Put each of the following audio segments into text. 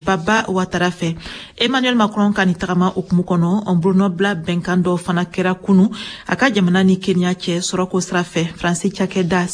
Baba Ouattara fɛ. Emmanuel Macron ka ni tagama okumu kɔnɔ Bruno Bla bɛnkan dɔ fana kɛra kunu a ka jamana ni Kenya cɛ sɔrɔko sira fɛ. France cakɛda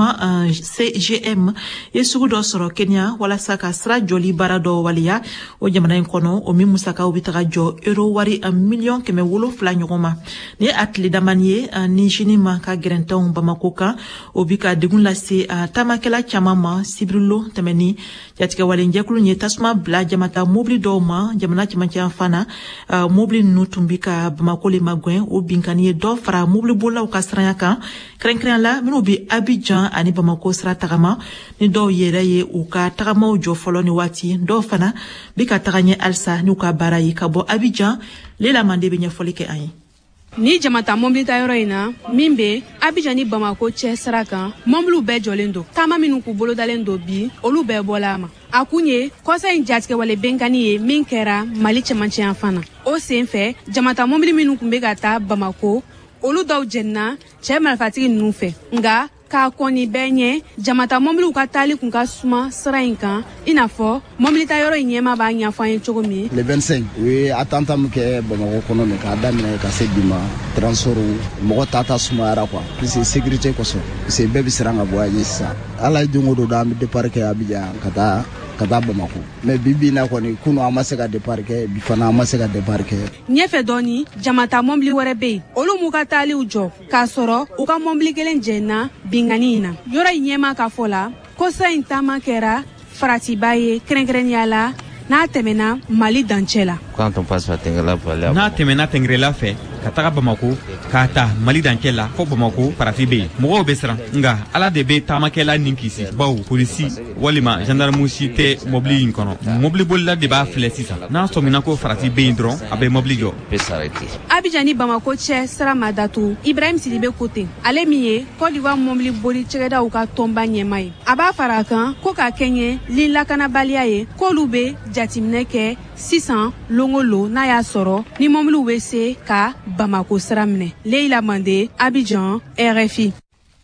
CGM ye sugu dɔ sɔrɔ Kenya walasa ka sira jɔli baara dɔ waliya o jamana in kɔnɔ o min musakaw bi taga jɔ euro wari $1,700,000 ɲɔgɔn ma. Ni a tile damani ye ni jini ma ka gɛrɛntɛnw Bamako kan o bi ka degun lase tamakɛla caman ma Sibrilo tɛmɛni jatigɛwale jɛkulu ye tasuma bila jamata mobili dɔw ma jamana cɛmancɛ fana mobili ninnu tun bi ka Bamako le magwɛn o binkani ye dɔ fara mobili bolaw ka siranya kan kɛrɛnkɛrɛnya la minnu bi Abidjan ani Bamako sira tagama ni dɔw yɛrɛ ye u ka tagamaw jɔ fɔlɔ ni waati dɔw fana bi ka taga ɲɛ alisa n'u ka baara ye ka bɔ Abidjan Lela Mande bɛ ɲɛfɔli kɛ an ye. Ni jamata mobili ta yɔrɔ in na min bɛ Abidjan ni Bamako cɛ sira kan mobiliw bɛɛ jɔlen don taama minnu k'u bolodalen don bi olu bɛɛ bɔla a ma a kun ye kɔsa in jatigɛwale bɛnkani ye min kɛra Mali cɛmancɛ fana o sen fɛ jamata mobili minnu kun bɛ ka taa Bamako olu dɔw jɛnna cɛ marifatigi ninnu fɛ nka k'a kɔni bɛɛ ɲɛ jamata mobiliw ka taali kun ka suma sira in kan i n'a fɔ mobili ta yɔrɔ in ɲɛma b'a ɲɛfɔ an ye cogo min. Le 25 u ye attentat min kɛ Bamako kɔnɔ nin k'a daminɛ ka se bi ma transport mɔgɔ tata sumayara quoi puisque sécurité kosɔn puisque bɛɛ bɛ siran ka bɔ a ɲɛ sisan ala ye don o don an bɛ départ kɛ Abidjan ka taa Bamako mais bibi na kɔni kunu an ma se ka départ kɛ bi fana an ma se ka départ kɛ. Ɲɛfɛ dɔɔni jamata mobili wɛrɛ bɛ yen olu m'u ka taaliw jɔ k'a sɔrɔ u ka mobili kelen jɛnna bingani in na yɔrɔ in ɲɛma ka fɔ la ko sira in taama kɛra faratiba ye kɛrɛnkɛrɛnnenya la n'a tɛmɛna Mali dancɛ la. N'a tɛmɛna Tɛngɛrɛla fɛ ka taga Bamako k'a ta Mali dancɛ la fo Bamako farati bɛ yen mɔgɔw bɛ siran nka ala de bɛ taamakɛla ni kisi baw polisi walima gendarmerie si tɛ mobili in kɔnɔ mobili bolila de b'a filɛ sisan n'a sɔmina ko farati bɛ yen dɔrɔn a bɛ mobili jɔ. Abidjan ni Bamako cɛ sira ma datugu Ibrahim Sidibe ko ten ale min ye Côte d'Ivoire mobili boli cɛkɛdaw ka tɔnba ɲɛma ye a b'a fara a kan ko ka kɛɲɛ ni lakanabaliya ye k'olu bɛ jateminɛ kɛ sisan longolo n'a y'a sɔrɔ ni mobiliw bɛ se ka Bamako sira minɛ. Leila Mande, Abidjan, RFI.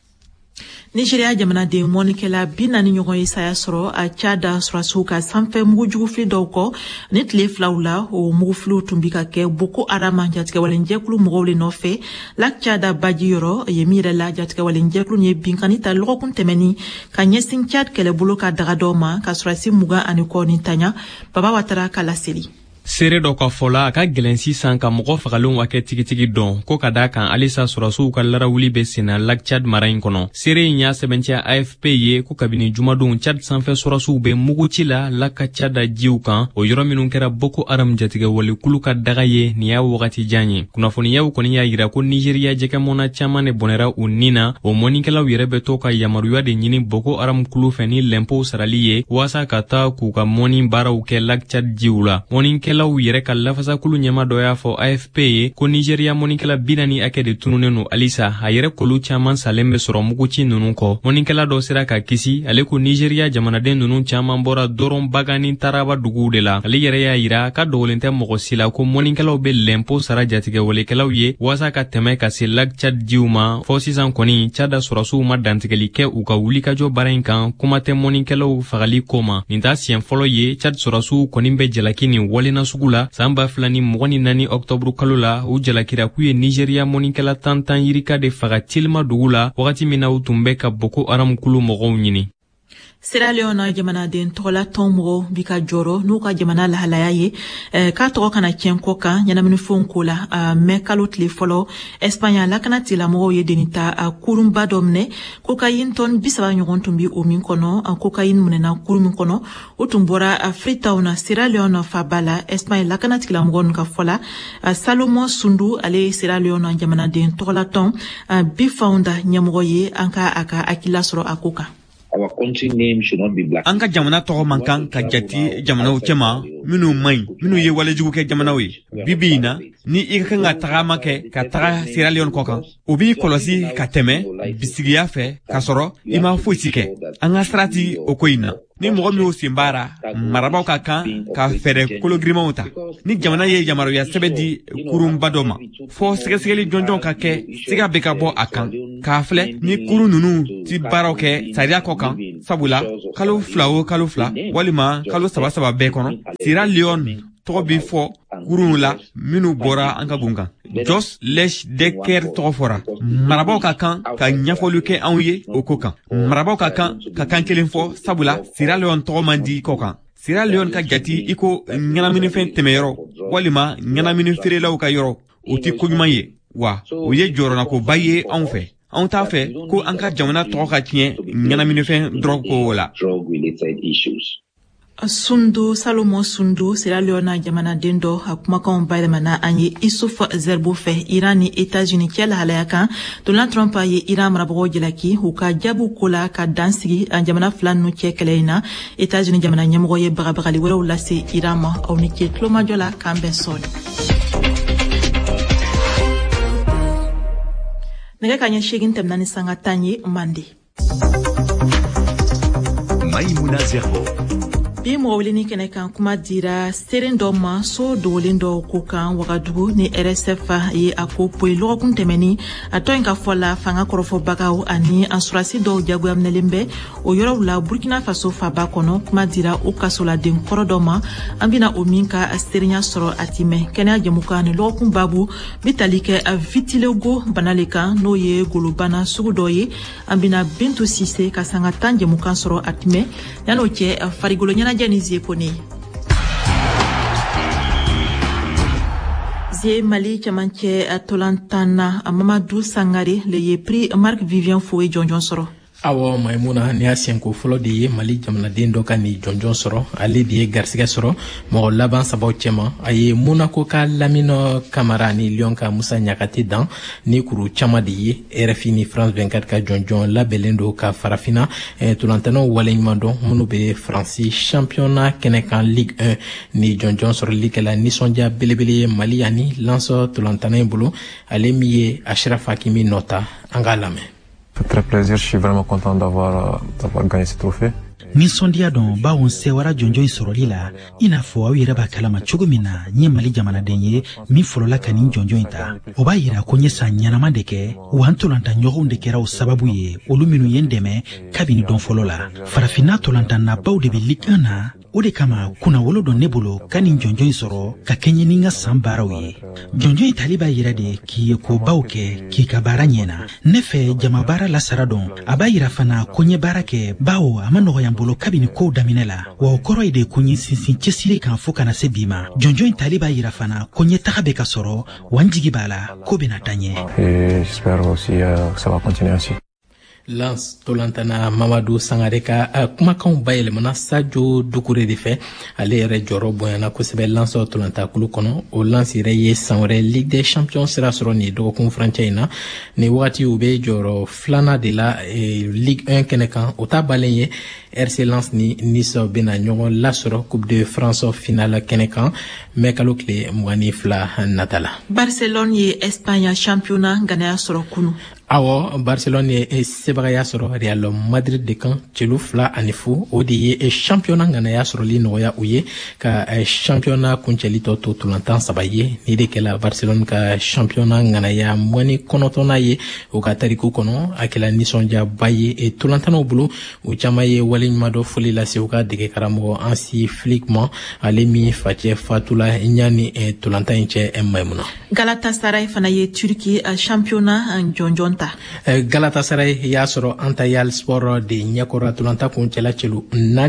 Nigeria jamanaden mɔnikɛla 40 ɲɔgɔn ye saya sɔrɔ a Cada surasiw ka sanfɛ mugujugufili dɔw kɔ ni tile filaw la o mugufiliw tun bi ka kɛ Boko Haram jatigɛwalenjɛkulu mɔgɔw le nɔfɛ Lac Cada baji yɔrɔ ye min yɛrɛ la jatigɛwalenjɛkulu ye binkani ta lɔgɔkun tɛmɛni ka ɲɛsin Cad kɛlɛbolo ka daga dɔw ma ka surasi 20 ani kɔ ni tanya Baba Ouattara ka laseli. Seere dɔ ka fɔla a ka gɛlɛn sisan ka mɔgɔ fagalenw wa kɛ tigitigi dɔn ko ka daa kan alisa surasiw ka larawuli bɛ senna Lac Tchad mara in kɔnɔ. Seere in y'a sɛbɛntiya AFP ye ko kabini jumadon Tchad sanfɛ surasiw bɛ muguci la Lac Tchad jiw kan o yɔrɔ minnu kɛra Boko Haram jatigɛwalikulu ka daga ye nin y'a wagati jan ye. Kunnafoniyaw kɔni y'a yira ko Nigeria jɛkɛmɔna caman de bɔnɛra u nin na o mɔnikɛlaw yɛrɛ bɛ to ka yamaruya de ɲini Boko Haram kulu fɛ ni lɛnpow sarali ye waasa ka taa k'u ka mɔni baaraw kɛ Lac Tchad jiw la. Mɔnikɛlaw yɛrɛ ka lafasakulu ɲɛma dɔ y'a fɔ AFP ye ko Nigeria mɔnikɛla 40 akɛ de tununen no alisa a yɛrɛ kolu caman salen bɛ sɔrɔ muguci ninnu kɔ. Mɔnikɛla dɔ sera ka kisi ale ko Nigeria jamanaden ninnu caman bɔra dɔrɔn baga ni taraba duguw de la. Ale yɛrɛ y'a yira ka dogolen tɛ mɔgɔ si la ko mɔnikɛlaw bɛ lɛnpo sara jatigɛwalekɛlaw ye waasa ka tɛmɛ ka se Lac Tchad jiw ma fɔ sisan kɔni Tchada surasiw ma dantigɛli kɛ u ka wulikajɔ baara in kan kuma tɛ mɔnikɛlaw fagali ko ma. Nin t'a siɲɛ fɔlɔ ye Tchad surasiw kɔni bɛ jalaki nin walena sugu la san 2024 Octobre kalo la u jalakira k'u ye Nigeria mɔnikɛla 10 yirika de faga Tilma dugu la wagati min na u tun bɛ ka Boko Haram kulu mɔgɔw ɲini. Sierra Leone jamanaden tɔgɔla tɔn mɔgɔw bi ka jɔrɔ n'u ka jamana lahalaya ye k'a tɔgɔ kana tiɲɛ kɔ kan ɲɛnaminifɛnw ko la mɛ kalo tile fɔlɔ Espagne lakana tigilamɔgɔw ye denita kurunba dɔ minɛ cocaïne tɔn 30 ɲɔgɔn tun bi o min kɔnɔ cocaïne minɛna kuru min kɔnɔ o tun bɔra Freetown na Sierra Leone faba la Espagne lakana tigilamɔgɔw nu ka fɔla Salomon Sundu ale Sierra Leone jamanaden tɔgɔla tɔn bi founder ɲɛmɔgɔ ye an ka a ka akila sɔrɔ a ko kan. Our country name should not be black. An ka jamana tɔgɔ man kan ka jati jamanaw cɛma minnu maɲi minnu ye walejugu kɛ jamanaw ye bibi in na ni I ka kan ka tagama kɛ ka taga Sierra Leone kɔ kan o b'i kɔlɔsi ka tɛmɛ bisigiya fɛ ka sɔrɔ I ma fosi kɛ an ka sarati o ko in na ni mɔgɔ min y'o sen baara marabaw ka kan ka fɛɛrɛ kologirimanw ta ni jamana ye yamaruya sɛbɛn di kurunba dɔ ma fɔ sɛgɛsɛgɛli jɔnjɔn ka kɛ siga bɛ ka bɔ a kan k'a filɛ ni kurun ninnu ti baaraw kɛ sariya kɔ kan sabula kalo fila walima kalo saba bɛɛ kɔnɔ Sierra Leone tɔgɔ bi fɔ kurun la minnu bɔra an ka gunkan Jos Lech Decker tɔgɔ fɔra marabaw ka kan ka ɲɛfɔli kɛ anw ye o ko kan marabaw ka kan kelen fɔ sabula Sierra Leone tɔgɔ man di kɔ kan Sierra Leone ka jati iko ɲɛnaminifɛn tɛmɛyɔrɔ walima ɲɛnamini feerelaw ka yɔrɔ o ti koɲuman ye wa o ye jɔrɔnako ba ye anw fɛ anw t'a fɛ ko an ka jamana tɔgɔ ka tiɲɛ ɲɛnaminifɛn drug ko la Sundu Salomo Sundu Sierra Leone jamanaden dɔ a kumakanw bayɛlɛmana an ye Isuf Zerbo fɛ Iran ni États-Unis cɛ lahalaya kan Donald Trump ye Iran marabagaw jalaki u ka jaabiw ko la ka dansigi jamana fila ninnu cɛ kɛlɛ in na États-Unis jamana ɲɛmɔgɔ ye bagabagali wɛrɛw lase Iran ma aw ni ce tulomajɔ la k'an bɛn sɔɔni nɛgɛ ka ɲɛ 8 tɛmɛna ni sanga 10 ye Mande Maïmouna Zerbo bi mɔgɔweleni kɛnɛ kan kuma dira seren dɔ ma so dogolen dɔ ko kan Wagadugu ni RSF ye a ko poyi lɔgɔkun tɛmɛni a tɔ in ka fɔ la fanga kɔrɔfɔbagaw ani an surasi dɔw jagoyaminɛlen bɛ o yɔrɔw la Burkina Faso faba kɔnɔ kuma dira o kasoladen kɔrɔ dɔ ma an bena o min ka serenya sɔrɔ a timɛ kɛnɛya jɛmukan ni lɔgɔkun babu bi tali kɛ vitiligo bana le kan n'o ye golobana sugu dɔ ye an bena Bintu Sise ka sanga 10 jɛmukan sɔrɔ a timɛ yan'o cɛ farigolo ɲɛnajɛ ni zie kone zie Mali cɛmancɛ tolantana Mamadou Sangare le ye prix Marc Vivien Foe jɔnjɔn sɔrɔ Awo Maïmouna ni a senko fɔlɔ de ye Mali jamanaden dɔ ka ni jɔnjɔn sɔrɔ ale de ye garisɛgɛ sɔrɔ mɔgɔ laban sabaw cɛma a ye Monaco ka Lamine Camara ni Lyon ka Musa Ɲakate dan ni kuru caman de ye RFI ni France 24 ka jɔnjɔn labɛnlen do ka farafina tolantanaw waleɲuman dɔn minnu bɛ Faransi championnat kɛnɛ kan Ligue 1 ni jɔnjɔn sɔrɔli kɛla nisɔndiya belebele ye Mali ani Lens tolantana in bolo ale min ye Achraf Hakimi nɔta an k'a lamɛn. Ça fait très plaisir, je suis vraiment content d'avoir gagné ce trophée. Nisɔndiya dɔn bawo n sewara jɔnjɔn in sɔrɔli la i n'a fɔ aw yɛrɛ b'a kalama cogo min na n ye Mali jamanaden ye min fɔlɔla ka nin jɔnjɔn in ta o b'a yira ko n ye san ɲɛnaman de kɛ wa n tolantaɲɔgɔnw de kɛra o sababu ye olu minnu ye n dɛmɛ kabini dɔn fɔlɔ la farafinna tolantannabaw de bɛ Ligue 1 na o de kama kunnawolo dɔ ne bolo ka nin jɔnjɔn in sɔrɔ ka kɛɲɛ ni n ka san baaraw ye jɔnjɔn in tali b'a yira de k'i ye kobaw kɛ k'i ka baara ɲɛna ne fɛ jama baara lasara dɔn a b'a yira fana ko n ye baara kɛ bawo a ma nɔgɔya n bolo kabini kow daminɛ la wa o kɔrɔ ye de ko n ye sinsin cɛsiri kan fɔ kana se bi ma jɔnjɔn in tali b'a yira fana ko n ye taga bɛ ka sɔrɔ wa n jigi b'a la ko bɛna taa ɲɛ J'espère aussi que ça va continuer ainsi. Lens tolantana Mamadou Sangare ka kumakanw bayɛlɛmana Sadio Doucouré de fɛ ale yɛrɛ jɔrɔ bonyana kosɛbɛ Lens tolantakulu kɔnɔ o Lens yɛrɛ ye san wɛrɛ Ligue des Champions sira sɔrɔ nin dɔgɔkun furancɛ in na ni wagati u bɛ jɔrɔ filanan de la Ligue 1 kɛnɛ kan o ta balen ye RC Lens ni Nice bena ɲɔgɔn lasɔrɔ Coupe de France finale kɛnɛ kan mɛ kalo tile 22 nata la. Barcelone ye Espagne championnat ganaya sɔrɔ kunu Awɔ Barcelone ye sebagaya sɔrɔ Real Madrid de kan celu 2-0 o de ye championnat ganaya sɔrɔli nɔgɔya u ye ka championnat kuncɛli tɔ to tolantan 3 ye ni de kɛla Barcelone ka championnat ganaya 19 ye o ka tariku kɔnɔ a kɛla nisɔndiyaba ye tolantanaw bolo u caman ye waleɲuman dɔ foli lase u ka dege karamɔgɔ Hansi Flick ma ale min facɛ fatula ɲani tolantan in cɛ Maïmouna. Galatasaray fana ye Turki championnat jɔnjɔn ta. Galatasaray y'a sɔrɔ Antalya Sport de ɲɛkɔrɔ tolanta kun cɛla celu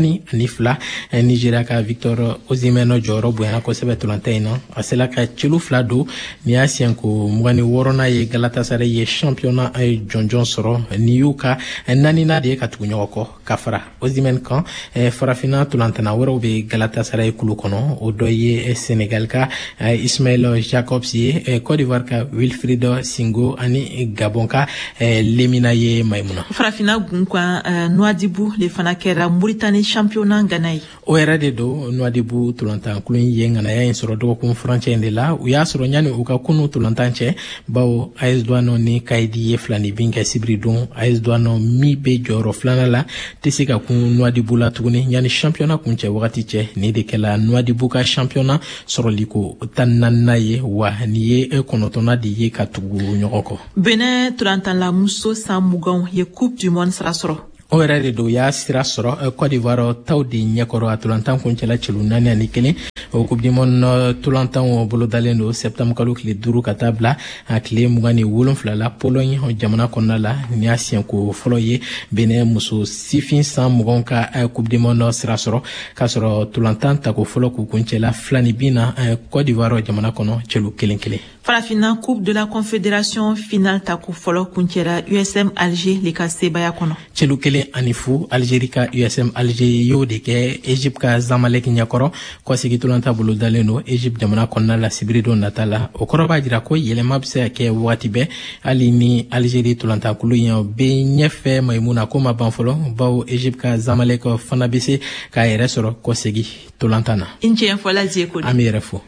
4-2 Nigeria ka Victor Osimhen jɔyɔrɔ bonyana kosɛbɛ tolanta in na a sela ka celu 2 don ni y'a siɲɛ ko 26nan ye Galatasaray ye championnat jɔnjɔn sɔrɔ ni y'u ka 4nan de ye ka tugu ɲɔgɔn kɔ ka fara Osimhen kan farafina tolantana wɛrɛw bɛ Galatasaray kulu kɔnɔ o dɔ ye Senegal ka Ismail Jacobs ye Côte d'Ivoire ka Wilfried Singo ani Gabon ka Lemina ye Maïmouna. Farafina gunkan Nouadhibou le fana kɛra Mauritanie championnat Ghana ye. O yɛrɛ de don Nouadhibou tolantan kulu ye Ganaya in sɔrɔ dɔgɔkun furancɛ in de la u y'a sɔrɔ ɲani u ka kunu tolantan cɛ bawo AS Douanes ni Kayidi ye 2 bin kɛ sibiri don AS Douanes min bɛ jɔyɔrɔ 2nan la tɛ se ka kun Nouadhibou la tuguni ɲani championnat kun cɛ wagati cɛ ni de kɛla Nouadhibou ka championnat sɔrɔli ko 14nan ye wa ni ye 9nan de ye ka tugu ɲɔgɔn kɔ. Benin tolantan la muso san muganw ye Coupe du Monde sira sɔrɔ. o yɛrɛ de do y'a sira sɔrɔ Côte d'Ivoire taw de ɲɛkɔrɔ atolantan kuncɛla cɛlu 4 ani 1 o coupe du monde tolantan bolodalen do septembre kalo tile 5 ka taa bila a tile 27 la Pologne jamana kɔnɔna la ni y'a siɲɛko fɔlɔ ye Benin muso sifin 120 ka coupe du monde sira sɔrɔ k'a sɔrɔ tolantan tako fɔlɔ k'u kuncɛla 2 ni 2 na Côte d'Ivoire jamana kɔnɔ cɛlu 1-1. Farafina Coupe de la Confédération finale tako fɔlɔ kuncɛra USM Alger le ka sebaya kɔnɔ. Cɛlu 1 ani fu Algérie ka USM Alger y'o de kɛ Egypte ka Zamalek ɲɛkɔrɔ kɔsegi tolantan bolo dalen do Egypte jamana kɔnɔna la sibiri don nata la o kɔrɔ b'a jira ko yɛlɛma bɛ se ka kɛ waati bɛɛ hali ni Algérie tolantankulu ɲɛ bɛ ɲɛfɛ Maïmouna ko ma ban fɔlɔ bawo Egypte ka Zamalek fana bɛ se k'a yɛrɛ sɔrɔ kɔsegi tolantan na. I cɛ fɔla Zeko. An bɛ yɛrɛ fo.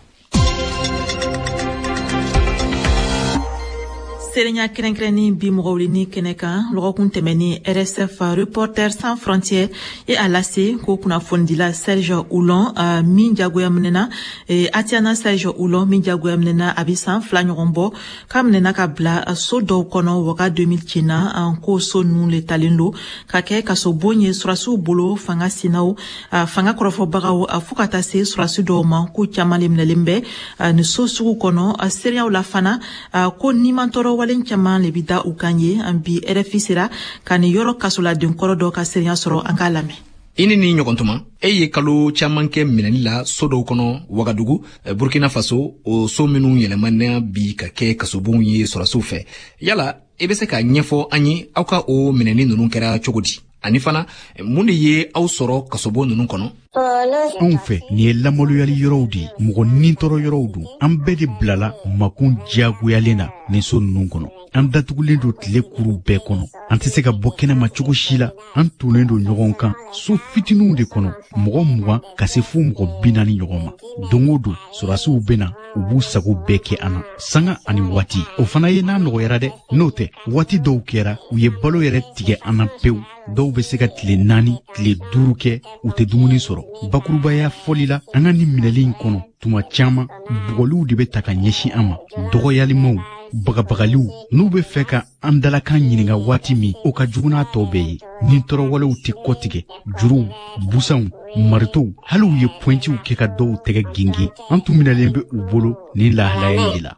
Serenya kɛrɛnkɛrɛnni bi mɔgɔ wulini kɛnɛ kan lɔgɔkun tɛmɛni RSF Reporters sans frontières ye a lase ko kunnafonidila Serge Oulon min jagoya minɛna Atiana Serge Oulon min jagoya minɛna a bɛ san 2 ɲɔgɔn bɔ k'a minɛna ka bila so dɔw kɔnɔ waga 2000 na ko so ninnu le talen do ka kɛ kasobon ye surasiw bolo fanga sinaw fanga kɔrɔfɔbagaw fo ka taa se surasi dɔw ma ko caman le minɛlen bɛ ni so sugu kɔnɔ seereyaw la fana ko nimantɔrɔ walen caman le bi da u kan ye an bi RFI sera ka ni yɔrɔ kasoladen kɔrɔ dɔ ka seereya sɔrɔ an k'a lamɛn. Ini ni ɲɔgɔntuma ye kalo caman kɛ minɛli la so dɔw kɔnɔ Wagadugu Burkina Faso o so minnu yɛlɛmana bi ka kɛ kasobonw ye sɔrɔsiw fɛ yala e bɛ se ka ɲɛfɔ an ye aw ka o minɛni ninnu kɛra cogo di ani fana mun de ye aw sɔrɔ kasobon ninnu kɔnɔ? Anw fɛ nin ye lamaloyali yɔrɔw de mɔgɔ nintɔrɔ yɔrɔw don an bɛɛ de bilala makun diyagoyalen na nin so ninnu kɔnɔ an datugulen do tile kuru bɛɛ kɔnɔ an tɛ se ka bɔ kɛnɛma cogo si la an tunnen do ɲɔgɔn kan so fitininw de kɔnɔ mɔgɔ 20 ka se fo mɔgɔ 40 ɲɔgɔn ma don o don surasiw bena u b'u sago bɛɛ kɛ an na sanga ani waati o fana ye n'a nɔgɔyara dɛ n'o tɛ waati dɔw kɛra u ye balo yɛrɛ tigɛ an na pewu dɔw bɛ se ka tile 4 tile 5 kɛ u tɛ dumuni sɔrɔ bakurubaya fɔli la an ka ni minɛli in kɔnɔ tuma caman bugɔliw de bɛ ta ka ɲɛsin an ma dɔgɔyalimaw bagabagaliw n'u bɛ fɛ ka an dalakan ɲininka waati min o ka jugu n'a tɔw bɛɛ ye ni tɔɔrɔwalew tɛ kɔtigɛ juruw busanw maritow hali u ye pɔntiw kɛ ka dɔw tɛgɛ genge an tun minɛlen bɛ u bolo ni lahalaya de la.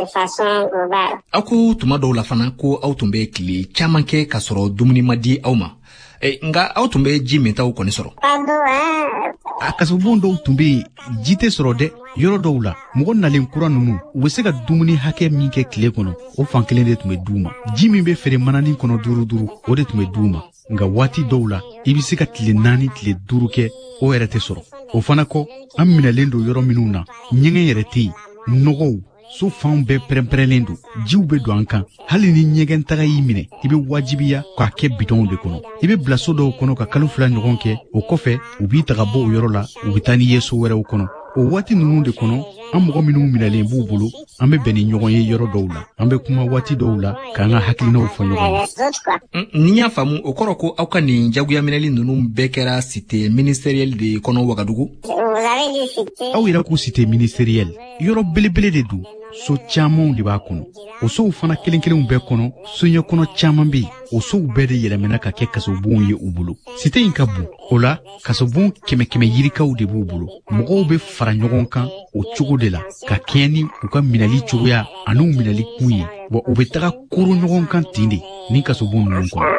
Aw ko tuma dɔw la fana ko aw tun bɛ tile caman kɛ ka sɔrɔ dumuni ma di aw ma nga aw tun bɛ ji min taw kɔni sɔrɔ? A kasobon dɔw tun bɛ ji tɛ sɔrɔ dɛ yɔrɔ dɔw la mɔgɔ nalen kura ninnu u bɛ se ka dumuni hakɛ min kɛ tile kɔnɔ o fan kelen de tun bɛ d'u ma ji min bɛ feere mananin kɔnɔ duuru o de tun bɛ d'u ma nga waati dɔw la i bɛ se ka tile 4 tile 5 kɛ o yɛrɛ tɛ sɔrɔ o fana kɔ an minɛlen do yɔrɔ minnu na ɲɛgɛn yɛrɛ tɛ yen nɔgɔw so fanw bɛɛ pɛrɛnpɛrɛnlen do jiw bɛ don an kan hali ni ɲɛgɛn taga y'i minɛ i bɛ wajibiya k'a kɛ bidɔnw de kɔnɔ i bɛ bila so dɔw kɔnɔ ka kalo 2 ɲɔgɔn kɛ o kɔfɛ u b'i taga bɔ o yɔrɔ la u bɛ taa n'i ye so wɛrɛw kɔnɔ o waati ninnu de kɔnɔ an mɔgɔ minnu minɛlen b'u bolo an bɛ bɛn ni ɲɔgɔn ye yɔrɔ dɔw la an bɛ kuma waati dɔw la k'an ka hakilinaw fɔ ɲɔgɔn ye. Ni y'a faamu o kɔrɔ ko aw ka nin jagoya minɛli ninnu bɛɛ kɛra cité ministérielle de kɔnɔ Wagadugu? Aw yɛrɛ ko cité ministérielle yɔrɔ belebele de don so camanw de b'a kɔnɔ o sow fana kelen kelenw bɛɛ kɔnɔ soɲɛ kɔnɔ caman bɛ yen o sow bɛɛ de yɛlɛmɛna ka kɛ kasobonw ye u bolo cité in ka bon o la kasobon 100 yirikaw de b'u bolo mɔgɔw bɛ fara ɲɔgɔn kan o cogo de la ka kɛɲɛ ni u ka minɛli cogoya ani u minɛli kun ye wa u bɛ taga koro ɲɔgɔn kan ten de ni kasobon ninnu kɔnɔ.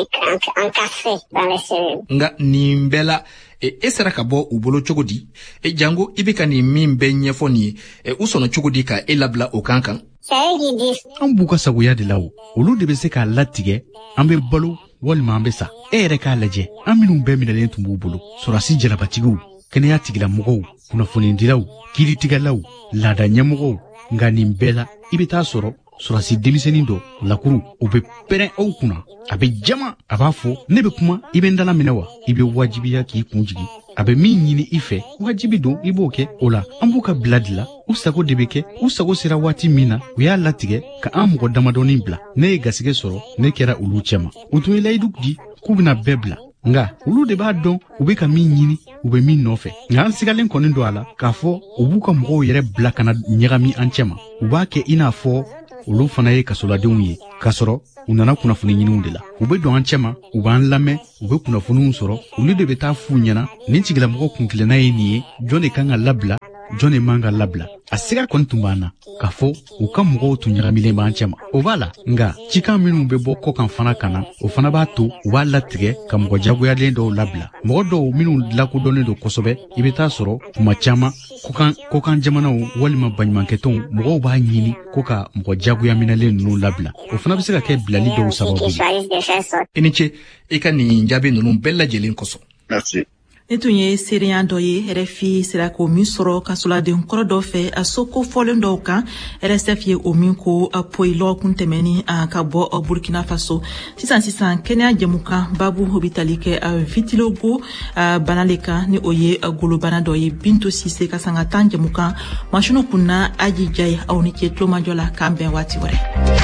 Nga nin bɛɛ la e sera ka bɔ u bolo cogo di jango i bɛ ka nin min bɛɛ ɲɛfɔ nin ye u sɔnna cogo di ka e labila o kan kan? An b'u ka sagoya de la o olu de bɛ se k'a latigɛ an bɛ balo walima an bɛ sa e yɛrɛ k'a lajɛ an minnu bɛɛ minɛlen tun b'u bolo sɔrɔsi jalabatigiw kɛnɛya tigilamɔgɔw kunnafonidilaw kiiritigɛlaw laada ɲɛmɔgɔw nka nin bɛɛ la i bɛ taa sɔrɔ surasi denmisɛnnin dɔ lakuru o bɛ pɛrɛn aw kunna a bɛ jama a b'a fɔ ne bɛ kuma i bɛ n dala minɛ wa i bɛ wajibiya k'i kun jigi a bɛ min ɲini i fɛ wajibi don i b'o kɛ o la an b'u ka bila de la u sago de bɛ kɛ u sago sera waati min na u y'a latigɛ ka an mɔgɔ damadɔnin bila ne ye gasigɛ sɔrɔ ne kɛra olu cɛma u tun ye layidu di k'u bɛna bɛɛ bila nga olu de b'a dɔn u bɛ ka min ɲini u bɛ min nɔfɛ nka an sigalen kɔni don a la k'a fɔ u b'u ka mɔgɔw yɛrɛ bila kana ɲagami an cɛma u b'a kɛ i n'a fɔ olu fana ye kasoladenw ye k'a sɔrɔ u nana kunnafoni ɲiniw de la u be don an cɛma u b'an lamɛn u be kunnafoniw sɔrɔ olu de be taa f'u ɲɛna nin tigilamɔgɔ kunkilenna ye nin ye jɔn de kan ka labila jɔn de man ka labila a siga kɔni tun b'an na k'a fɔ u ka mɔgɔw tun ɲagamilen b'an cɛma o b'a la nga cikan minnu be bɔ kɔkan fana ka na o fana b'a to u b'a latigɛ ka mɔgɔ jagoyalen dɔw labila mɔgɔ dɔw minnu lakodɔnnen don kosɛbɛ i be taa sɔrɔ tuma caaman kokan jamanaw walima baɲumankɛtɔnw mɔgɔw b'a ɲini ko ka mɔgɔ jagoya minɛlen nunu labila o fana be se ka kɛ bilali dɔw sababu i ni ce i ka nin jaabi nunu bɛɛ lajɛlen kosɔn. Merci. Ne tun ye seereya dɔ ye RFI sera k'o min sɔrɔ kasoladen kɔrɔ dɔ fɛ a so kofɔlen dɔw kan RSF ye o min ko poyi lɔgɔkun tɛmɛni ka bɔ Burkina Faso sisan kɛnɛya jɛmukan babu o bi tali kɛ vitiligo bana le kan ni o ye golobana dɔ ye Bintu Sise ka sanga tan jɛmukan masinu kunna Aji Jaye aw ni ce tulomajɔ la k'an bɛn waati wɛrɛ.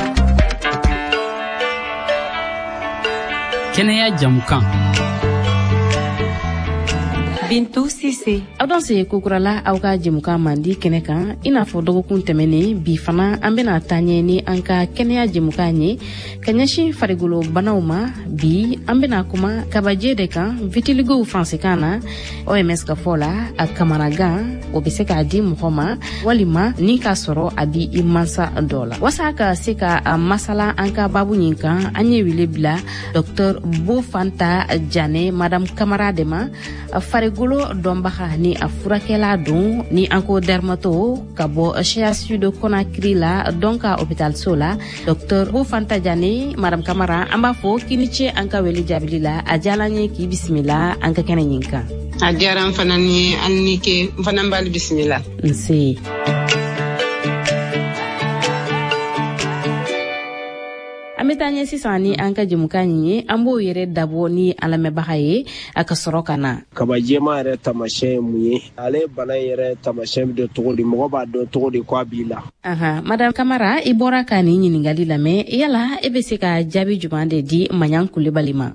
Kɛnɛya jɛmukan Bintu Sise. Aw dan se kokurala aw ka jɛmukan mandi kɛnɛ kan i n'a fɔ dɔgɔkun tɛmɛnen bi fana an bɛna taa ɲɛ ni an ka kɛnɛya jɛmukan ye ka ɲɛsin farigolo banaw ma bi an bɛna kuma kabaje de kan vitiligo fransikan na OMS ka fɔ la a kamanagan o bɛ se k'a di mɔgɔ ma walima ni k'a sɔrɔ a di i mansa dɔ la wasa ka se ka masala an ka babu ɲin kan an ye wele bila Dr Bofanta Jane Madame Kamara de ma farigolo dɔnbaga ni a furakɛla don ni an ko dermato ka bɔ CHU de Conakry la donc ka hôpital so la Dr Bofanta Jane Madame Kamara an b'a fɔ kini ce an ka wele jaabili la a diyala n ye k'i bisimila an ka kɛnɛ ɲin kan. A diyara n fana ni an ni ke n fana b'ale bisimila. Nse. An bɛ taa ɲɛ sisan ni an ka jɛmukan ye an b'o yɛrɛ dabɔ ni an lamɛnbaga ye a ka sɔrɔ ka na. Kabajɛma yɛrɛ tamasiyɛn ye mun ye ale bana yɛrɛ tamasiyɛn bɛ dɔn cogo di mɔgɔ b'a dɔn cogo di k'a b'i la. Madame Kamara i bɔra ka nin ɲininkali lamɛn yala e bɛ se ka jaabi jumɛn de di Maɲan Kulibali ma.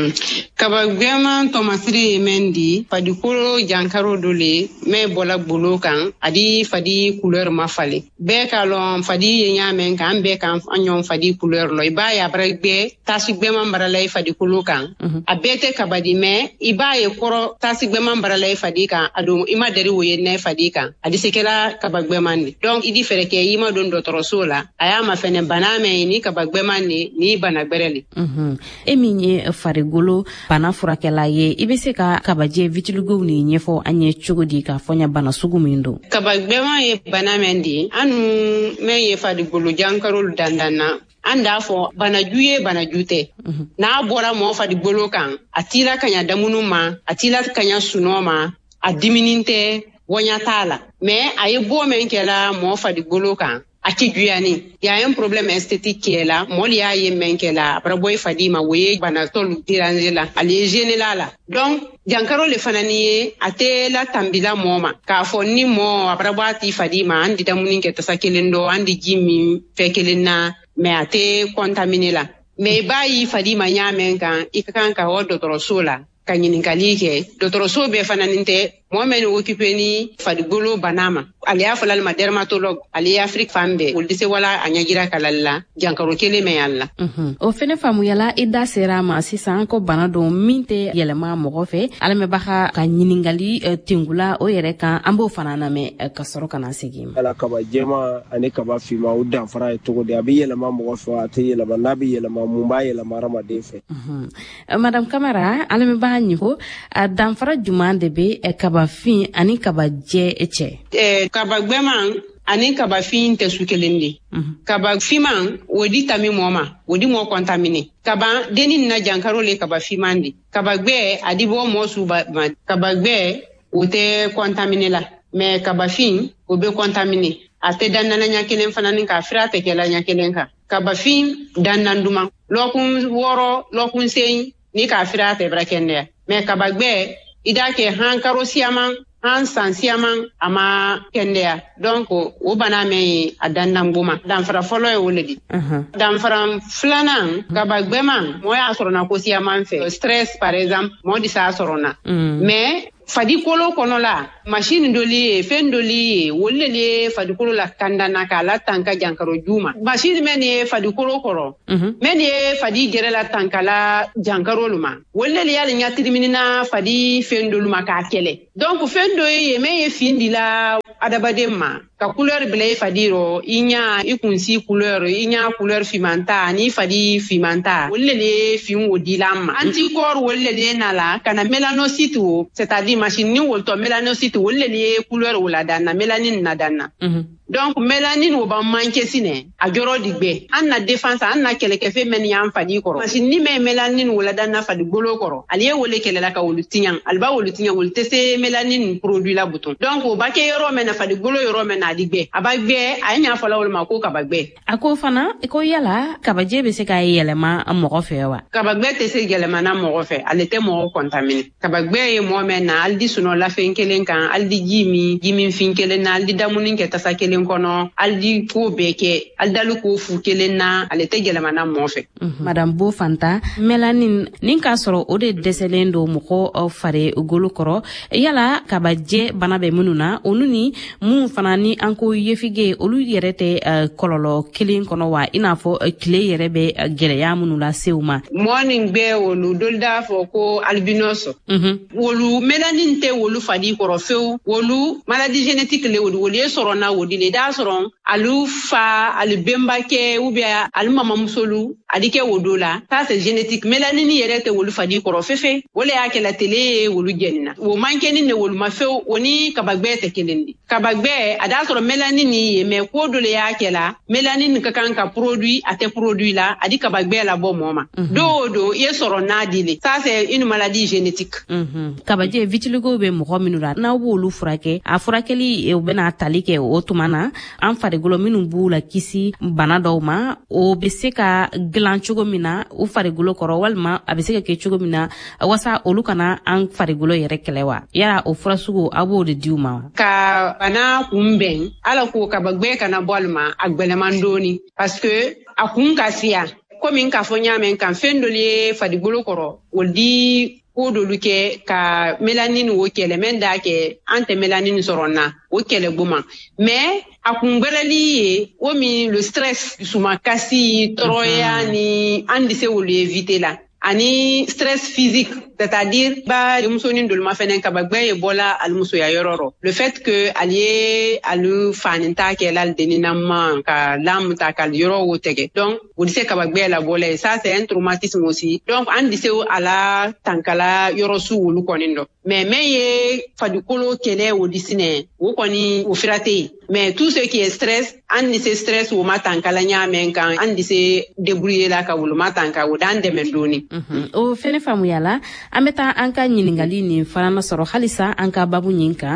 Kabagwema tomasiri mendi fadikolo jankaro dole me bola bolo kan adi fadi couleur ma fale be kalon fadi nyamen kan be kan anyon fadi couleur lo iba ya brebe tasigwema mbaralay fadikolo kan abete kabadi me iba ye koro tasigwema mbaralay fadi kan adu ima dari woye ne fadi kan adi sekela kabagwema ni donc idi fereke ima don dotoro la aya ma fene baname ni kabagwema ni bana bereli eminye farigolo bana furakɛla ye i bɛ se ka kabaje vitiligo ni ɲɛfɔ an ye cogo di k'a fɔ ɲa bana sugu min don. Kabagbɛma ye bana min di anu men ye farigolo jankarolu dandanna an d'a fɔ banaju ye banaju tɛ n'a bɔra mɔgɔ farigolo kan a tila ka ɲa damunu ma a tila ka ɲa sunɔ ma a diminin tɛ wɔɲa t'a la mais a ye bɔ min kɛla mɔgɔ farigolo kan a ti juyani ya un problème esthétique qui est là moli ya ye menkela braboy fadima woye bana tolu tirangela ali général la donc jankaro le fanani ate la tambila moma ka fo ni mo abrabati fadima andi damuni ke tasakelendo andi jimi fekelena mais ate contaminé la mais bayi fadima nyamen kan ikakan ka o docteur sola ka ɲininkali kɛ dɔgɔtɔrɔso bɛɛ fananin tɛ mɔgɔ min occupé ni farigolo bana ma ale y'a fɔla ma dermatologue ale ye Afrique fan bɛɛ olu tɛ se wala a ɲɛjira kalali la jankaro kelen mɛn yan la. O fɛnɛ faamuyala i da sera ma sisan ko bana don min tɛ yɛlɛma mɔgɔ fɛ alamɛbaga ka ɲininkali tengula o yɛrɛ kan an b'o fana lamɛn ka sɔrɔ ka na segin ma. Ala kaba jɛma ani kaba finma o danfara ye cogo di a bɛ yɛlɛma mɔgɔ fɛ a tɛ yɛlɛma n'a bɛ yɛlɛma mun b'a yɛlɛma hadamaden fɛ. Madame Kamara alamɛbaga ɲiko a danfara juman de bɛ kaba fin ani kaba jɛ cɛ. Kaba gbɛman ani kaba fin tɛ su kelen de. Kaba fiman o di tami mɔɔ ma o di mɔɔ kɔntamine. Kaba deni na jankaro le kaba fiman de. Kaba gbɛ a di bɔ mɔɔ su ma. Kaba gbɛ o tɛ kɔntamine la mais kaba fin o bɛ kɔntamine. A tɛ dandana ɲa kelen fana ni ka fira tɛ kɛla ɲa kelen kan. Kaba fin dandan duman lɔkun wɔɔrɔ lɔkun seyin ni ka fira tɛ bara kɛnɛya mais kaba gbɛ i da kɛ hankaro siyaman han san siyaman a ma kɛnɛya donc o bana min a dandan boma danfara fɔlɔ ye o le di. Danfara filanan kabagbɛman mɔgɔ y'a sɔrɔ na ko siyaman fɛ stress par exemple mɔgɔ de s'a sɔrɔ na mais fadikolo kono la machine doli fen doli wolle fadikolo la kandana kala tanka jankaro juma machine meni fadikolo koro meni fadi gere la tanka la jankaro luma wolle yal nyatiri minina fadi fen doluma ka kele donc fen do me findi la adabadema ka couleur bleu fadiro inya ikunsi couleur fimanta ni fadi fimanta wolle fin wodilama anticorps wolle nala kana mélanocyte c'est-à-dire machine ni wolto mélanocyte wolle couleur wala danna mélanine na danna donc mélanine wo ban manke sine a joro digbe anna défense anna keleke fe men yam fadi koro machine ni me mélanine wala danna fadi bolo koro aliye wolle kelela ka wolutinyan alba wolutinyan wolte se mélanine produit la bouton donc o bake yoro men fadi bolo yoro men adigbe abagbe anya fala wol mako kabagbe ako fana ko yala kabaje be se ka yelema mo fe wa kabagbe te se yelema na mo fe alete mo contaminé kabagbe mo men na aldi suno la fe kelen kan aldi jimi fin kelen na aldi damunin ke tasa kelen kono aldi ko beke aldalu ko fu kelen na alete yelema na mo fe madame Bo Fanta mélanine nin ka soro o de deselendo mo ko fare golu koro yala kabaje bana be mununa onuni mun fana ni anko yefige olu yerete kololo kilin kono wa inafo kile yerebe geleya munula seuma morning be olu dolda fo ko albinoso wolu mélanine te wolu fadi koro few wolu maladie génétique le wolu soro na wodi le da soron alu fa alu bembake ou bien alu mama musolu adike wodola ça c'est génétique mélanine yerete wolu fadi koro fefe wole yake la télé wolu genina wo mankeni ne wolu ma few woni kabagbe te kelendi kabagbe ada soro mélanine me ko dole yake la mélanine ka kan ka produit ate produit la adi kabagbe la bo moma do ye soro na dile ça c'est une maladie génétique kabaje vitiligo be mo minura na wolu furake a furakeli e bena talike o tumana an fare golo minu bula kisi bana dawma o be se ka glan chugo mina o fare golo koro walma abese ke chugo mina wasa olu kana an fare golo yere kelewa yara o furasugo abo de diuma ka bana kumben ala ko kabagbe kana bolma agbeleman doni parce que akun kasia komi nka fonya men kan fendoli fadi golo koro woldi ko dolu ke ka mélanine wo kele men da ke ante mélanine soronna wo kele buma mais akungbelali o mi le stress suma kasi troya ni andi se wolu éviter la ani stress physique c'est-à-dire ba musoni ndolma fenen kabagbe bola almuso ya yororo le fait que allié alu faninta ke lal deninama ka lam ta kal yoro wotege donc vous dise kabagbe la bola ça c'est un traumatisme aussi donc an dise ala tankala yoro su wulu konindo mais fadukolo kele wodisine wo koni wo firate mais tout ce qui est stress an dise stress wo matankala nyamen kan an dise débrouiller la ka wulu matanka wodan de mendoni o fene famu yala ameta anka nyiningali ni fana soro halisa anka babu nyinka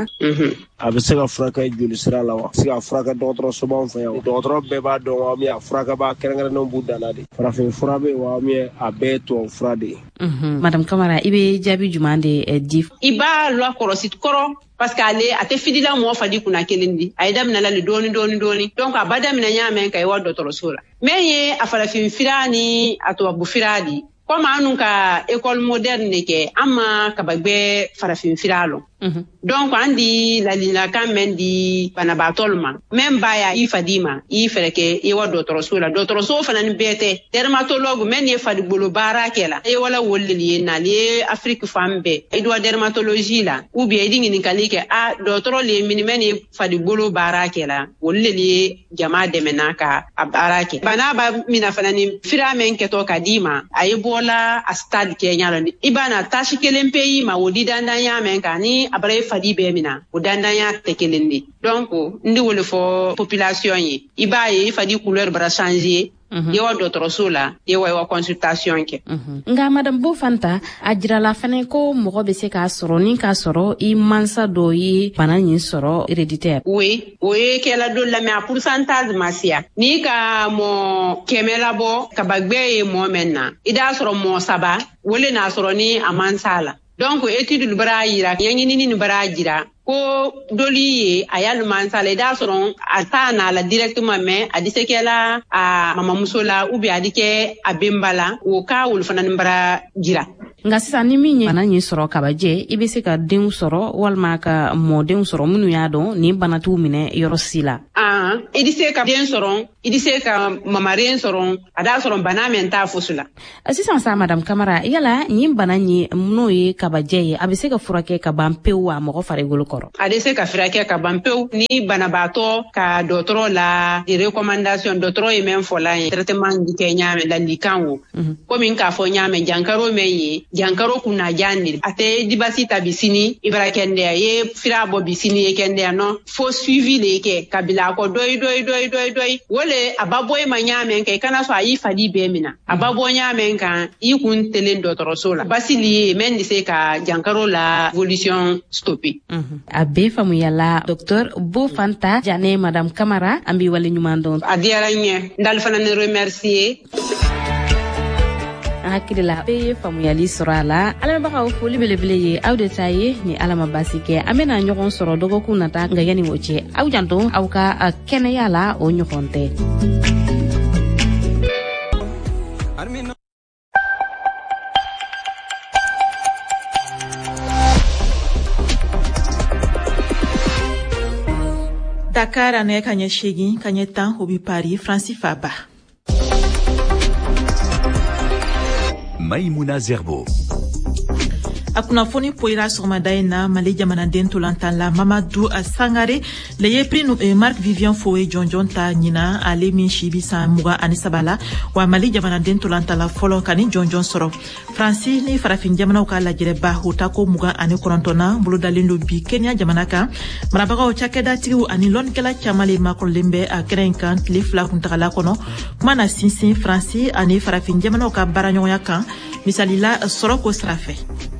a bɛ se ka furakɛ joli sira la wa se ka furakɛ dɔgɔtɔrɔso b'anw fɛ yan dɔgɔtɔrɔ bɛɛ b'a dɔn wa min a furakɛba kɛrɛnkɛrɛnnenw b'u dan na de farafin fura bɛ wa min a bɛɛ ye tubabu fura de ye madame Kamara i bɛ jaabi juman de di i b'a lɔ kɔrɔsi kɔrɔ parce que ale a tɛ fidila mɔgɔ fadi kunna kelen di a ye daminɛ la le dɔɔni donc a ba daminɛ ɲa mɛn ka ye wa dɔgɔtɔrɔso la min ye a farafin fira ni a tubabu fira di comme anu ka école moderne ne ke ama kabagbe farafin firalo donc andi la lina kan men di banabatolma même baya ifadima ifereke e wa dotoroso fana ni bete dermatologue men ye fadi bolo barake la e wala wolli na li Afrique fambe e do dermatologie la ou bien dingi ni kalike a dotoro le men ye fadi bolo barake la wolli jama de menaka barake bana ba mina fana ni firamen ke to kadima ay bola a stade ke nyalo ibana tashi kelen peyi ma wodi dandanya men kani abare fadi be mina o dandanya tekelendi donc ndi wole fo population yi ibaye fadi couleur bra changer yewa dotoroso la yewa consultation ke nga madame Bo Fanta ajira la fane ko mogo be se ka soro ni ka soro i mansa do yi bana ni soro héréditaire oui kela do la mais a pourcentage masia ni ka mo kemela bo ka bagbe mo menna ida soro mo saba wole na soro ni amansala donc étude bara yira yangi ni bara jira ko doli ayal mansala da soron atana la directement mais adisekela a mama musola ou bien adike abembala o ka wul fana mbara jira nga sisan ni min ye bana ɲi sɔrɔ kabajɛ i be se ka denw sɔrɔ walima ka mɔdenw sɔrɔ minnu y'a dɔn nin bana t'u minɛ yɔrɔ si la. I di se ka den sɔrɔ i di se ka mamaren sɔrɔ a da sɔrɔ bana min t'a fosi la. Sisan sa madame Kamara yala nin bana ɲi n'o ye kabajɛ ye a be se ka furakɛ ka ban pewu wa mɔgɔ farikolo kɔrɔ? A de se ka furakɛ ka ban pewu ni banabaatɔ ka dɔgɔtɔrɔ la di recommandation dɔgɔtɔrɔ ye min fɔ la ye traitement di kɛ ɲaamɛ lalikan o komi k'a fɔ ɲaamɛ jankaro min ye jankaro kunna jan de a tɛ dibasi ta bisini i bara kɛnɛya ye fira bɔ bisini ye kɛnɛya nɔ fo suivi de kɛ kabila kɔ dɔyi wole a ba bɔ i ma ɲaamɛ kɛ i kana sɔn a y'i fadi bɛɛ mina a ba bɔ ɲaamɛ kan i kun telen dɔgɔtɔrɔso la basi li ye min de se ka jankaro la evolution stopper. A bɛ faamuyala Dr Bofanta Jane madame Kamara an b'i wale ɲuman dɔn. A diyara n ye n dali fana ni remercier. An hakili la bɛɛ ye faamuyali sɔrɔ a la. Alamɛbagaw foli belebele ye aw de ta ye ni Ala ma basi kɛ an bɛna ɲɔgɔn sɔrɔ dɔgɔkun nata nka yanni o cɛ aw janto aw ka kɛnɛya la o ɲɔgɔn tɛ. Dakar ane kanye shegi kanye tan hobi Paris Francis Faba. Maïmouna Zerbo. A kunnafoni poira sɔgɔmada in na Mali jamanaden tolantan la Mamadou Sangare le ye prix Marc Vivian Foe jɔnjɔn ta ɲina ale min si bi san 23 la wa Mali jamanaden tolantan la fɔlɔ ka ni jɔnjɔn sɔrɔ. Fransi ni farafin jamanaw ka lajɛrɛba o ta ko 29 na bolodalen do bi Kenya jamana kan marabagaw cakɛdatigiw ani lɔnnikɛla caman le makɔrɔlen bɛ a kɛnɛ in kan tile 2 kuntagala kɔnɔ kuma na sinsin Fransi ani farafin jamanaw ka baaraɲɔgɔnya kan misalila sɔrɔko sira fɛ.